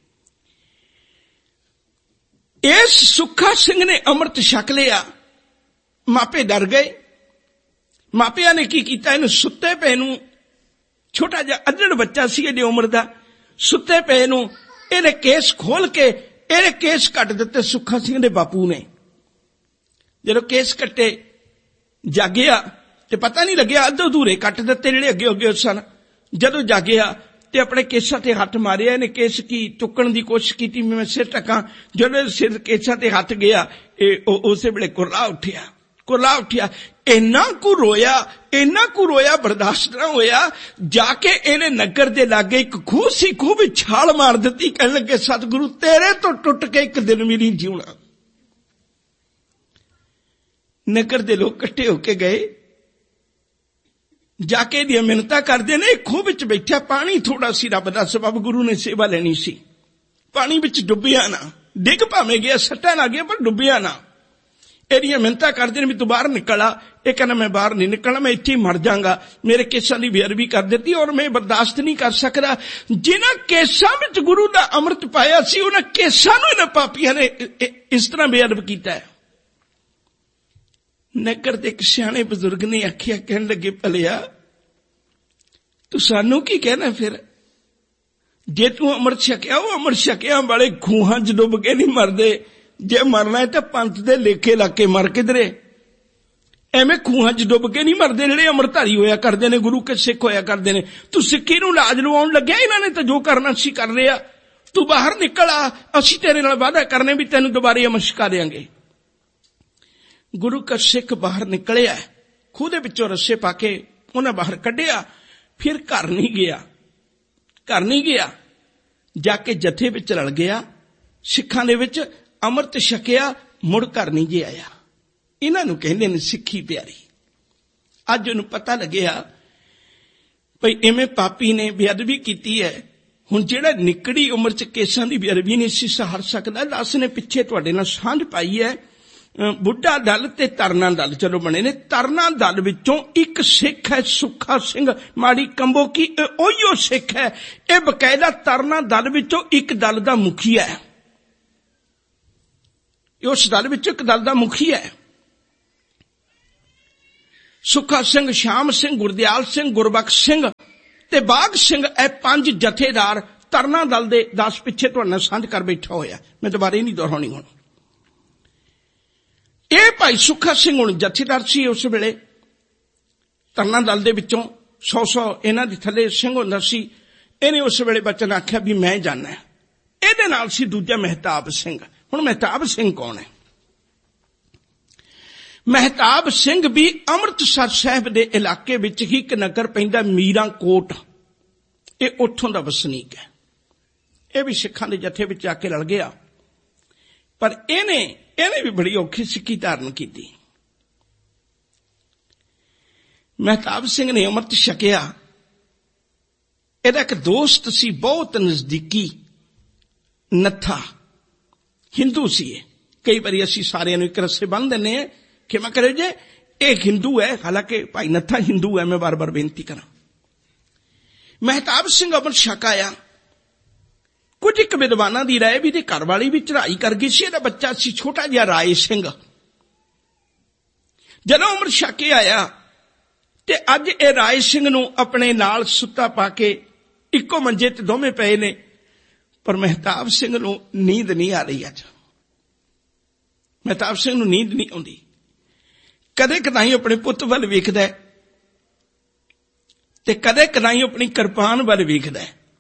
ਇਸ ਸੁੱਖਾ ਸਿੰਘ ਨੇ ਅੰਮ੍ਰਿਤ ਛਕ ਲਿਆ, ਮਾਪੇ ਡਰ ਗਏ। ਮਾਪਿਆਂ ਨੇ ਕੀ ਕੀਤਾ, ਇਹਨੂੰ ਸੁੱਤੇ ਪਏ ਨੂੰ, ਛੋਟਾ ਜਿਹਾ ਅੱਧੜ ਬੱਚਾ ਸੀ ਇਹਦੀ ਉਮਰ ਦਾ, ਸੁੱਤੇ ਪਏ ਨੂੰ ਇਹਨੇ ਕੇਸ ਖੋਲ ਕੇ ਇਹਨੇ ਕੇਸ ਕੱਟ ਦਿੱਤੇ ਸੁੱਖਾ ਸਿੰਘ ਦੇ ਬਾਪੂ ਨੇ। ਜਦੋਂ ਕੇਸ ਕੱਟੇ ਜਾਗਿਆ ਤੇ ਪਤਾ ਨਹੀਂ ਲੱਗਿਆ, ਅੱਧੇ ਅਧੂਰੇ ਕੱਟ ਦਿੱਤੇ ਜਿਹੜੇ ਅੱਗੇ ਅੱਗੇ ਸਨ। ਜਦੋਂ ਜਾਗਿਆ ਤੇ ਆਪਣੇ ਕੇਸਾਂ ਤੇ ਹੱਥ ਮਾਰਿਆ, ਇਹਨੇ ਕੇਸ ਕੀ ਚੁੱਕਣ ਦੀ ਕੋਸ਼ਿਸ਼ ਕੀਤੀ, ਮੈਂ ਸਿਰ ਟਕਾਂ। ਜਦੋਂ ਸਿਰ ਕੇਸਾਂ ਤੇ ਹੱਥ ਗਿਆ ਇਹ ਉਸੇ ਵੇਲੇ ਕੁਰਲਾ ਉੱਠਿਆ, ਕੁਰਲਾ ਉੱਠਿਆ। ਇੰਨਾ ਕੁ ਰੋਇਆ, ਇੰਨਾ ਕੁ ਰੋਇਆ, ਬਰਦਾਸ਼ਤ ਨਾ ਹੋਇਆ। ਜਾ ਕੇ ਇਹਨੇ ਨਗਰ ਦੇ ਲਾਗੇ ਇੱਕ ਖੂਹ ਸੀ, ਖੂਹ ਵਿੱਚ ਛਾਲ ਮਾਰ ਦਿੱਤੀ। ਕਹਿਣ ਲੱਗੇ ਸਤਿਗੁਰੂ ਤੇਰੇ ਤੋਂ ਟੁੱਟ ਕੇ ਇੱਕ ਦਿਨ ਵੀ ਨਹੀਂ ਜਿਉਣਾ। ਨਗਰ ਦੇ ਲੋਕ ਇਕੱਠੇ ਹੋ ਕੇ ਗਏ, ਜਾ ਕੇ ਇਹਦੀਆਂ ਮਿੰਨਤਾਂ ਕਰਦੇ ਨੇ। ਖੂਹ ਵਿੱਚ ਬੈਠਾ, ਪਾਣੀ ਥੋੜਾ ਸੀ, ਰੱਬ ਦਾ ਸਬਬ, ਗੁਰੂ ਨੇ ਸੇਵਾ ਲੈਣੀ ਸੀ। ਪਾਣੀ ਵਿੱਚ ਡੁੱਬਿਆ ਨਾ, ਡਿੱਗ ਭਾਵੇਂ ਗਿਆ, ਸੱਟਾਂ ਲੱਗ ਗਿਆ ਪਰ ਡੁੱਬਿਆ ਨਾ। ਇਹਦੀਆਂ ਮਿੰਨਤਾਂ ਕਰਦੇ ਨੇ ਵੀ ਤੂੰ ਬਾਹਰ ਨਿਕਲ ਆ। ਇਹ ਕਹਿੰਦਾ ਮੈਂ ਬਾਹਰ ਨਹੀਂ ਨਿਕਲਣਾ, ਮੈਂ ਇੱਥੇ ਹੀ ਮਰ ਜਾਵਾਂਗਾ। ਮੇਰੇ ਕੇਸਾਂ ਦੀ ਬੇਅਦਬੀ ਕਰ ਦਿੱਤੀ ਔਰ ਮੈਂ ਬਰਦਾਸ਼ਤ ਨਹੀਂ ਕਰ ਸਕਦਾ। ਜਿਨ੍ਹਾਂ ਕੇਸਾਂ ਵਿੱਚ ਗੁਰੂ ਦਾ ਅੰਮ੍ਰਿਤ ਪਾਇਆ ਸੀ ਉਹਨਾਂ ਕੇਸਾਂ ਨੂੰ ਇਹਨਾਂ ਪਾਪੀਆਂ ਨੇ ਇਸ ਤਰ੍ਹਾਂ ਬੇਅਦਬ ਕੀਤਾ ਹੈ। ਨਗਰ ਦੇ ਇੱਕ ਸਿਆਣੇ ਬਜ਼ੁਰਗ ਨੇ ਆਖਿਆ, ਕਹਿਣ ਲੱਗੇ ਭਲਿਆ ਤੂੰ ਸਾਨੂੰ ਕੀ ਕਹਿਣਾ ਫਿਰ, जे तू अमृत छकिया वो अमृत छकिया वाले खूहां च डुब के नहीं मरदे, जे मरना है तो पंथ दे लेखे लग के मर किधरे, एवें खूहां च डुब के नहीं मरदे जिहड़े अमृतधारी होया करदे ने, गुरु के सिख होया करदे ने। तू सिक्खी नूं लाज लवाउण लग्या, इन्हां ने तो जो करना सी कर लिया, तू बाहर निकल आ, असीं तेरे नाल वादा करने भी तैनूं दोबारे अमृत छका देंगे। गुरु का सिख बाहर निकलिया, खूह दे विचों रस्से पाके उन्हें बाहर कढ़िया, फिर घर नहीं गया, घर नहीं गया, जाके जथे विच रल गया, सिखां दे विच अमृत छकिया, मुड़ घर नहीं जे आया। इन्हां नूं कहंदे ने सिੱਖੀ प्यारी। अज उहनूं पता लग्या भई इवें पापी ने बेअदबी कीती है, हुण जिहड़ा निकड़ी उम्र च केसां दी बेअदबी नहीं सी सहार सकदा, दस ने पिछे तुहाडे नाल सांझ पाई है। बुढ़ा दल ते तरना दल चलो बने ने। तरना दल विचों एक सिख है सुखा सिंह माड़ी कंबो की, ओहियो सिख है, यह बकायदा तरना दल विचों एक दल दा मुखिया है, उस दल विचों एक दल दा मुखिया है। सुखा सिंह, श्याम सिंह, गुरदयाल सिंह, गुरबख्श सिंह ते बाघ सिंह, ए पंज जथेदार तरना दल दे दस पिछे तुहाडे नाल सांझ कर बैठा होया, मैं दोबारा नहीं दोहराउणी हुण। ਇਹ ਭਾਈ ਸੁੱਖਾ ਸਿੰਘ ਹੁਣ ਜਥੇਦਾਰ ਸੀ ਉਸ ਵੇਲੇ, ਤਰਨਾ ਦਲ ਦੇ ਵਿੱਚੋਂ ਸੌ ਸੌ ਇਹਨਾਂ ਦੇ ਥੱਲੇ ਸਿੰਘ ਹੁੰਦਾ ਸੀ। ਇਹਨੇ ਉਸ ਵੇਲੇ ਬਚਨ ਆਖਿਆ ਵੀ ਮੈਂ ਜਾਣਾ। ਇਹਦੇ ਨਾਲ ਸੀ ਦੂਜਾ ਮਹਿਤਾਬ ਸਿੰਘ। ਹੁਣ ਮਹਿਤਾਬ ਸਿੰਘ ਕੌਣ ਹੈ? ਮਹਿਤਾਬ ਸਿੰਘ ਵੀ ਅੰਮ੍ਰਿਤਸਰ ਸਾਹਿਬ ਦੇ ਇਲਾਕੇ ਵਿੱਚ ਹੀ ਇੱਕ ਨਗਰ ਪੈਂਦਾ ਮੀਰਾਂ ਕੋਟ, ਇਹ ਉੱਥੋਂ ਦਾ ਵਸਨੀਕ ਹੈ। ਇਹ ਵੀ ਸਿੱਖਾਂ ਦੇ ਜਥੇ ਵਿੱਚ ਆ ਕੇ ਰਲ ਗਿਆ, ਪਰ ਇਹਨੇ ਇਹਨੇ भी बड़ी औखी सिक्खी धारण की। महताब सिंह ने अमृत छकिया। ਇਹਦਾ ਇੱਕ ਦੋਸਤ ਸੀ ਬਹੁਤ ਨਜ਼ਦੀਕੀ, ਨੱਥਾ ਹਿੰਦੂ ਸੀ। ਕਈ ਵਾਰੀ ਅਸੀਂ ਸਾਰਿਆਂ ਨੂੰ ਇੱਕ ਰਸੇ ਬੰਨ ਦਿੰਦੇ ਹਾਂ, ਖਿਮਾ ਕਰਿਓ ਜੇ ਇਹ ਹਿੰਦੂ ਹੈ, ਹਾਲਾਂਕਿ ਭਾਈ ਨੱਥਾ ਹਿੰਦੂ ਹੈ, ਮੈਂ ਬਾਰ-ਬਾਰ ਬੇਨਤੀ ਕਰਾਂ। ਮਹਿਤਾਬ ਸਿੰਘ ਅਮृत ਛਕ ਆਇਆ। कुछ एक विद्वाना की राय भी घर वाली भी चढ़ाई कर गई सी, ਇਹਦਾ ਬੱਚਾ ਸੀ छोटा जिहा राय सिंह। ਜਦੋਂ अमृत छक के आया ते अज ਇਹ राय सिंह नूं अपने नाल सुत्ता पा के इक्को मंजे ते दोवें पए ने, पर महताब सिंह नूं नींद नहीं आ रही। अज महताब सिंह नूं नींद नहीं आउंदी। कदे कदाई अपने पुत्त वल वेखदा ते कदे कदाई अपनी किरपान वल वेखदा।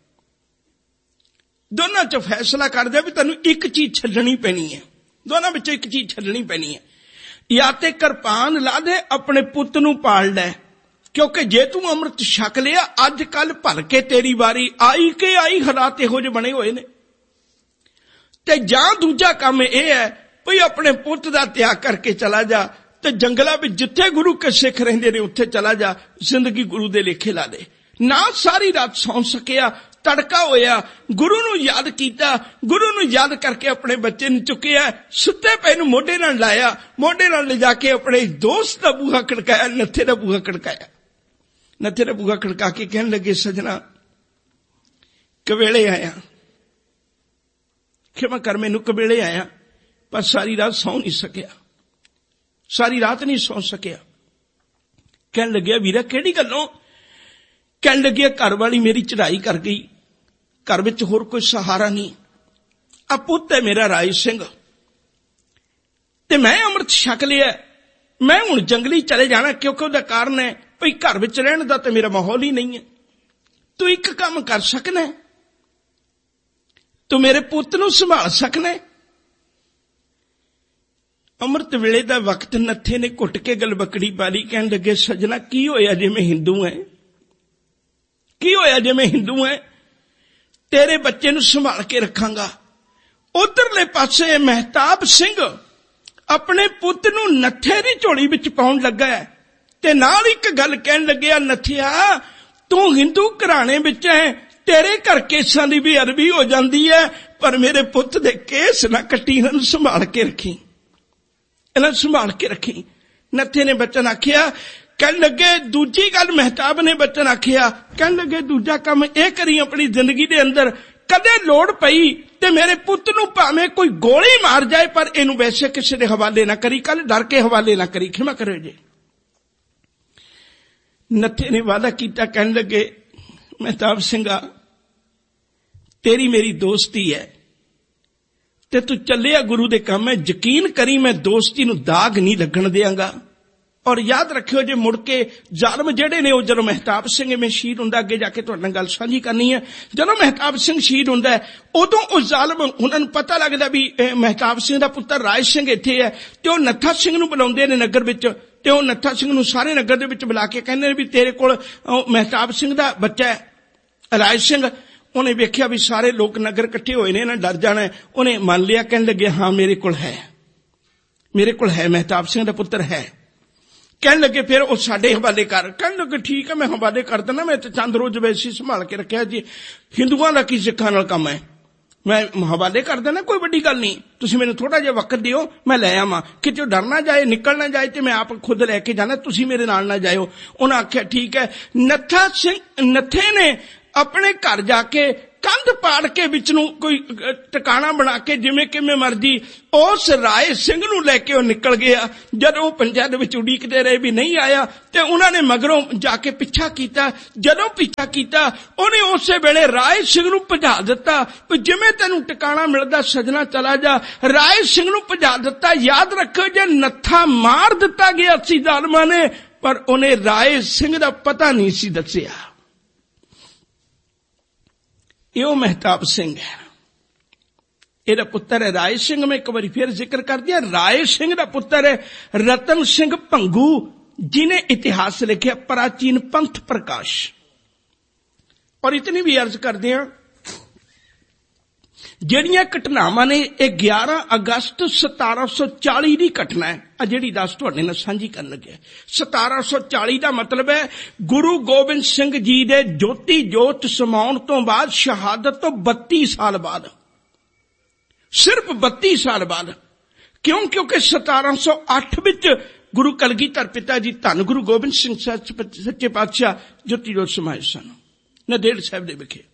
दोनों च फैसला कर दिया भी तेन एक चीज छड्डनी पैनी है, दोनों विच एक चीज छड्डनी पैनी है। या ते किरपान ला दे, अपने पुत्त नूं पाल लै, क्योंकि जे तू अमृत छक लिया अज कल भल के तेरी वारी आई के आई, हालात इहो जिहे बने हुए ने। ते जां दूजा काम यह है भई अपने पुत्त दा त्याग करके चला जा ते जंगलां विच जिथे गुरु के सिख रहिंदे ने उत्थे चला जा, जिंदगी गुरु दे लेखे ला दे। ना सारी रात सौ सकिया, तड़का होया, गुरु नूं याद कीता, गुरु नूं याद करके अपने बच्चे नूं चुकिया, सुते पे नूं मोढे नाल लाया, मोढे नाल ले जाके अपने दोस्त दा बूहा खड़काया, नत्थे दा बूहा खड़काया। नत्थे दा बूहा खड़का के कहन लगे, सजना कवेले आया, क्षमा कर मैनूं कवेले आया, पर सारी रात सौ नहीं सकिया, सारी रात नहीं सौ सकिया। कहन लगे वीरा किहड़ी गल्लों? कहन लगे घर वाली मेरी चढ़ाई कर गई, घर विच होर कोई सहारा नहीं, आ पुत्त है मेरा राय सिंह ते मैं अमृत छक लिया, मैं हुण जंगली चले जाना, क्योंकि उहदा कारण है भई घर विच रहण दा ते मेरा माहौल ही नहीं है। तू एक काम कर सकना है, तू मेरे पुत्त नूं संभाल सकना है। अमृत वेले दा वक्त नत्थे ने घुट के गलबकड़ी पा ली। कहन लगे सजना की होया जे मैं हिंदू है, की होया जे मैं हिंदू है, तेरे बच्चे नूं संभाल के रखांगा। उधरले पासे महताब सिंह अपने पुत्त नूं नत्थे दी झोली विच पाउण लगा है ते नाल एक गल कहन लग्या, नत्थिया तू हिंदू घराणे विच है, तेरे घर केसां दी भी अरबी हो जांदी है, पर मेरे पुत्त दे केस ना कट्टी, इन्हां नूं संभाल के रखी, इन्हां नूं संभाल के रखी। नत्थे ने बचन आखिया। कहन लगे दूजी गल महताब ने बचन आखिया, कहन लगे दूजा काम यह करी अपनी जिंदगी दे अंदर, कदे लोड़ पई ते मेरे पुत्त नूं भावें कोई गोली मार जाए, पर इहनूं वैसे किसी दे हवाले ना करी, कल डर के हवाले ना करी। क्षमा करो जी। नत्थे ने वादा कीता। कहन लगे महताब सिंघा तेरी मेरी दोस्ती है ते तू चलिया गुरु दे काम है, यकीन करी मैं दोस्ती नूं दाग नहीं लगन देंगा। और याद रखियो जे मुड़ के जालम जेडे ने, जदों महताब सिंह में शहीद हुंदा, अगे जाके तुहाडे नाल गल साझी करनी है, जदों महताब सिंह शहीद हुंदा है उदों उह जालम, उन्हां नूं पता लगदा भी महताब सिंह दा पुत्तर राज सिंह इत्थे है, ते ओह नत्था सिंह नूं बुलाउंदे ने नगर विच, ते ओह नत्था सिंह नूं सारे नगर दे विच बुला के कहंदे ने भी तेरे कोल महताब सिंह दा बच्चा है राज सिंह। उन्हें वेख्या भी सारे लोग नगर इकट्ठे होए ने, इन्हां डर जाना है, उन्हें मान लिया, कहने लगे हाँ मेरे कोल है, मेरे कोल है, महताब सिंह दा पुत्तर है। कहने लगे फिर वो साडे हवाले कर, कहने लगे ठीक है मैं हवाले कर देना, मैं तो चंद रोज वैसे संभाल के रखा जी, हिंदुओं का की सिखां नाल काम है, मैं हवाले कर देना, कोई बड़ी गल नहीं, तुसीं मैनूं थोड़ा जिहा वक्त दिओ, मैं लै आवां, किते डर ना जाए, निकल ना जाए, ते मैं आप खुद लैके जाना, तुसीं मेरे नाल ना जाओ। उन्हें आख्या ठीक है। नत्था सिंह नत्थे ने अपने घर जाके कंध पाड़ के विच नूं कोई टिकाणा बना के जिवें किवें मर्जी उस राय सिंह नूं लैके ओह निकल गया। जदों ओह पंजाब दे विच उड़ीकदे रहे भी नहीं आया, ते उन्हां ने मगरों जाके पिछा कीता। जदों पिछा कीता उहने उसे वेले राय सिंह नूं भजा दिता, जिवें तैनूं टिकाणा मिलदा सजना चला जा। राय सिंह नूं भजा दिता। याद रखो जे नत्था मार दिता गया सी जालमां ने, पर उहने राय सिंह दा पता नहीं सी दस्सिया। यो महताब सिंह है, एदा पुत्र है राय सिंह। मैं एक बार फिर जिक्र कर दिया, राय सिंह दा पुत्र है रतन सिंह भंगू, जिन्हें इतिहास लिखा प्राचीन पंथ प्रकाश। और इतनी भी अर्ज कर दिया, ਜਿਹੜੀਆਂ ਘਟਨਾਵਾਂ ਨੇ ਇਹ ग्यारह अगस्त सतारह सौ चाली ਦੀ घटना है, आ ਜਿਹੜੀ दस ਤੁਹਾਡੇ ਨਾਲ ਸਾਂਝੀ ਕਰਨ ਲੱਗਿਆ। सतारह सौ चाली ਦਾ मतलब है ਗੁਰੂ ਗੋਬਿੰਦ ਸਿੰਘ ਜੀ ਦੇ ਜੋਤੀ ਜੋਤ ਸਮਾਉਣ ਤੋਂ ਬਾਅਦ, ਸ਼ਹਾਦਤ ਤੋਂ बत्ती साल बाद, सिर्फ बत्ती साल बाद। क्यों? क्योंकि सतारह सौ आठ विच गुरु कलगीधर पिता जी धन गुरु गोबिंद सिंह सच्चे पातशाह ਜੋਤੀ ਜੋਤ ਸਮਾਏ ਸਨ ਨੰਦੇੜ ਸਾਹਿਬ ਦੇ ਵਿਖੇ।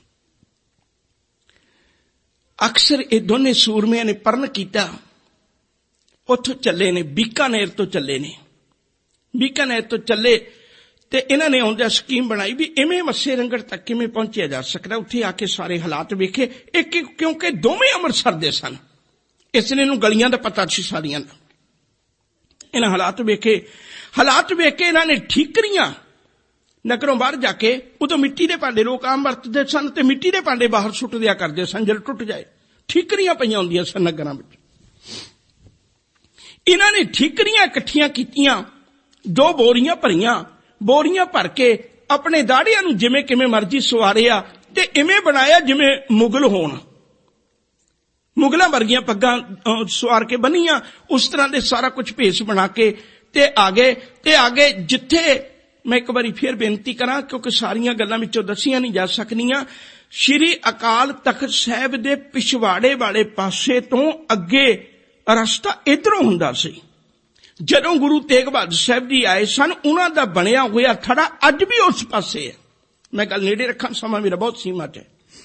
अक्सर ये दोनों सूरमिया ने परण किया, उथों चले ने, बीकानेर तो चले ने, बीकानेर तो चले ते इन्हां ने आउंदे स्कीम बनाई भी इवें मस्से रंगड़ तक किवें पहुंचा जा सकदा। उत्थे आके सारे हालात वेखे, एक क्योंकि दोवें अमृतसर दे सन, इसलिए इन्हूं गलियां दा पता सी सारियां दा। इन्हां हालात वेखे, हालात वेख के इन्हां ने ठीकरियां नगरों बाहर जाके, उदों मिट्टी दे भांडे लोग आम वरतदे सन ते मिट्टी दे भांडे बाहर सुट दिया करदे सन, जद टुट जाए। ठीकरियां पईयां हुंदियां सन नगरां विच। इन्हां ने ठीकरियां इकट्ठियां कीतियां, दो बोरियां भरियां, बोरियां भर के अपने दाड़ियां नूं जिवें किवें मर्जी सवारिया ते इवें बनाया जिवें मुगल होण, मुगलां वर्गियां पग्गां सवार के बन्नियां, उस तरह दे सारा कुछ भेस बना के ते आगे ते आगे जिथे मैं एक बारी फिर बेनती करा, क्योंकि सारियां गल्लां विचों दसियां नहीं जा सकदियां। श्री अकाल तख्त साहिब दे पिछवाड़े वाले पासे तो अगे रस्ता इधरों हुंदा सी। जदों गुरु तेग बहादुर साहिब जी आए सन, उन्हां दा बनिया होया थड़ा अज भी उस पासे है। मैं गल नेड़े रखा, समा मेरा बहुत सीमित है।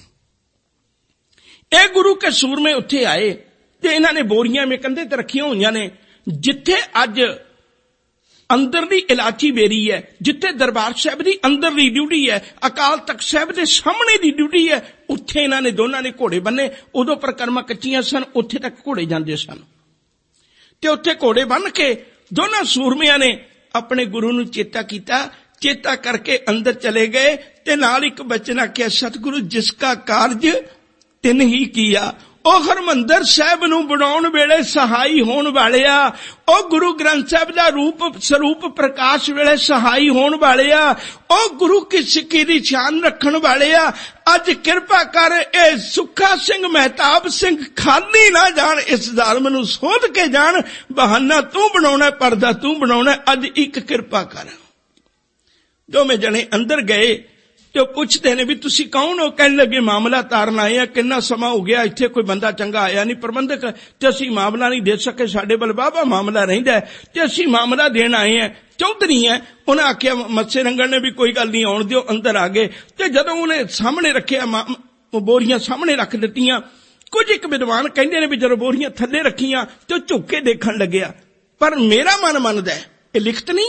ए गुरु के सूरमे उत्थे आए ते इन्हां ने बोरियां में कंधे ते रखियां होईयां ने, जिथे अज अंदरली इलाची बेरी है, जिथे दरबार साहब की अंदरली ड्यूटी है, अकाल तख्त साहब के सामने की ड्यूटी है, उत्थे इन्हां ने दोनों ने घोड़े बन्ने। उदों परिक्रमा कच्चियां सन, उत्थे तक घोड़े जांदे सन ते उत्थे घोड़े बन के दोनों सूरमियां ने अपने गुरु नूं चेता कीता। चेता करके अंदर चले गए ते नाल इक बचन आख्या, सतगुरु जिसका कार्य तिन ही किया। ओ हरमंदर साहब नूं बनाउण वेले सहाई होण वालिया, ओ गुरु ग्रंथ साहब दा रूप स्वरूप प्रकाश वेले सहाई होण वालिया, ओ गुरु की सिक्की दी शान रखण वालिया, अज किरपा कर ए सुखा सिंह महताब सिंह खाली ना जान, इस जालम नूं सोध के जान। बहाना तू बनाउणा, पर्दा तू बनाउणा, अज एक किरपा कर। दोवें जने अंदर गए तो पुछते ने भी तुसी कौन हो? कहने लगे मामला तारन आए हैं, कितना समा हो गया इत्थे कोई बंदा चंगा आया नहीं, प्रबंधक ते असीं मामला नहीं दे सके, साडे बल बाबा मामला रहिंदा है ते असीं मामला देण आए हैं। चौधरी है, उन्हें आख्या मत्से रंगण ने भी कोई गल नहीं आउण दिओ। अंदर आ गए ते जदों उन्हें सामने रखिया, बोरियां सामने रख दित्तियां। कुछ एक विद्वान कहंदे ने भी जदों बोरियां थल्ले रखियां ते झुक के देखण लग्या, पर मेरा मन मनदा है, ये लिखत नहीं है,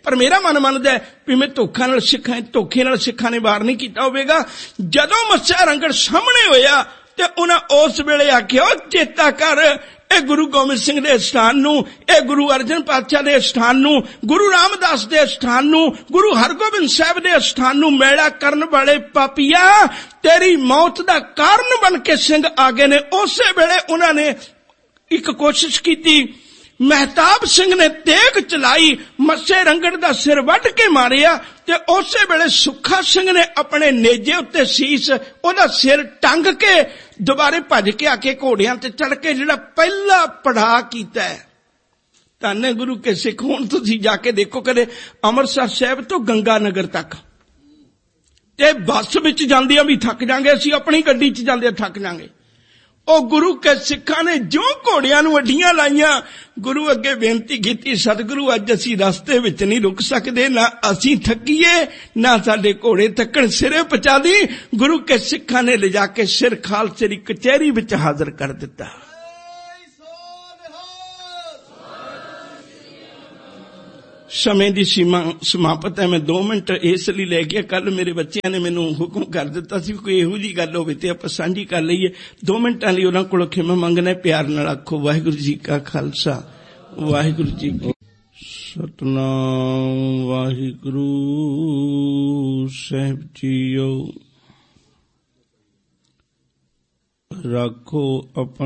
पर मेरा मन मनदा भी मैं धोखा नाल सिखां धोखे नाल सिखां ने वार नहीं कीता होवेगा। जदों मੱਸਿਆ रंगड़ सामने होया ते उन्हां उस वेले आखिया चेता कर ए गुरु गोबिंद सिंह दे स्थान नूं, ए गुरु अर्जन पातशाह दे स्थान नूं, गुरु रामदास दे स्थान नूं, गुरु हरगोबिंद साहब दे स्थान नूं मैला करन वाले पापिया तेरी मौत दा कारण बन के सिंह आ गए ने। उसे वेले उन्हां ने एक कोशिश की, महताब सिंह ने तेग चलाई, मੱਸੇ रंगड़ दा सिर वड के मारिया ते उसे वेले सुखा सिंह ने अपने नेजे उत्ते सीस ओदा सिर टंग के दोबारे भज के आके घोड़ियां ते चढ़ के जिहड़ा पहला पड़ा कीता है। धन गुरु के सिख हुण तुसीं जाके देखो कदे अमृतसर साहिब तो गंगा नगर तक ते बस विच जांदियां भी थक जांगे, असीं अपनी गड्डी च जांदे थक जांगे। ओ गुरु के सिखां ने जो घोड़ियां नूं अड्डियां लाइयां, गुरु अगे बेनती कीती, सतगुरु अज असीं रस्ते विच नहीं रुक सकदे, ना असीं थकीए ना साडे घोड़े थकण, सिरे पहुंचा दी। गुरु के सिखां ने ले जाके सिर खालसे दी कचहरी विच हाजिर कर दिता। समय की सीमा समाप्त है, मैं दो मिनट इसलिए लै गया। कल मेरे बच्चों ने मैनू हुक्म कर दिता सी कोई इहो जी गल होवे ते आपां सांझी कर लईए। दो मिनटां लई उन्हां कोलों खिमा मंगना, प्यार नाल आखो वाहिगुरू जी का खालसा वाहिगुरू जी की सतनाम। वाहिगुरू साहिब जीओ राखो अपन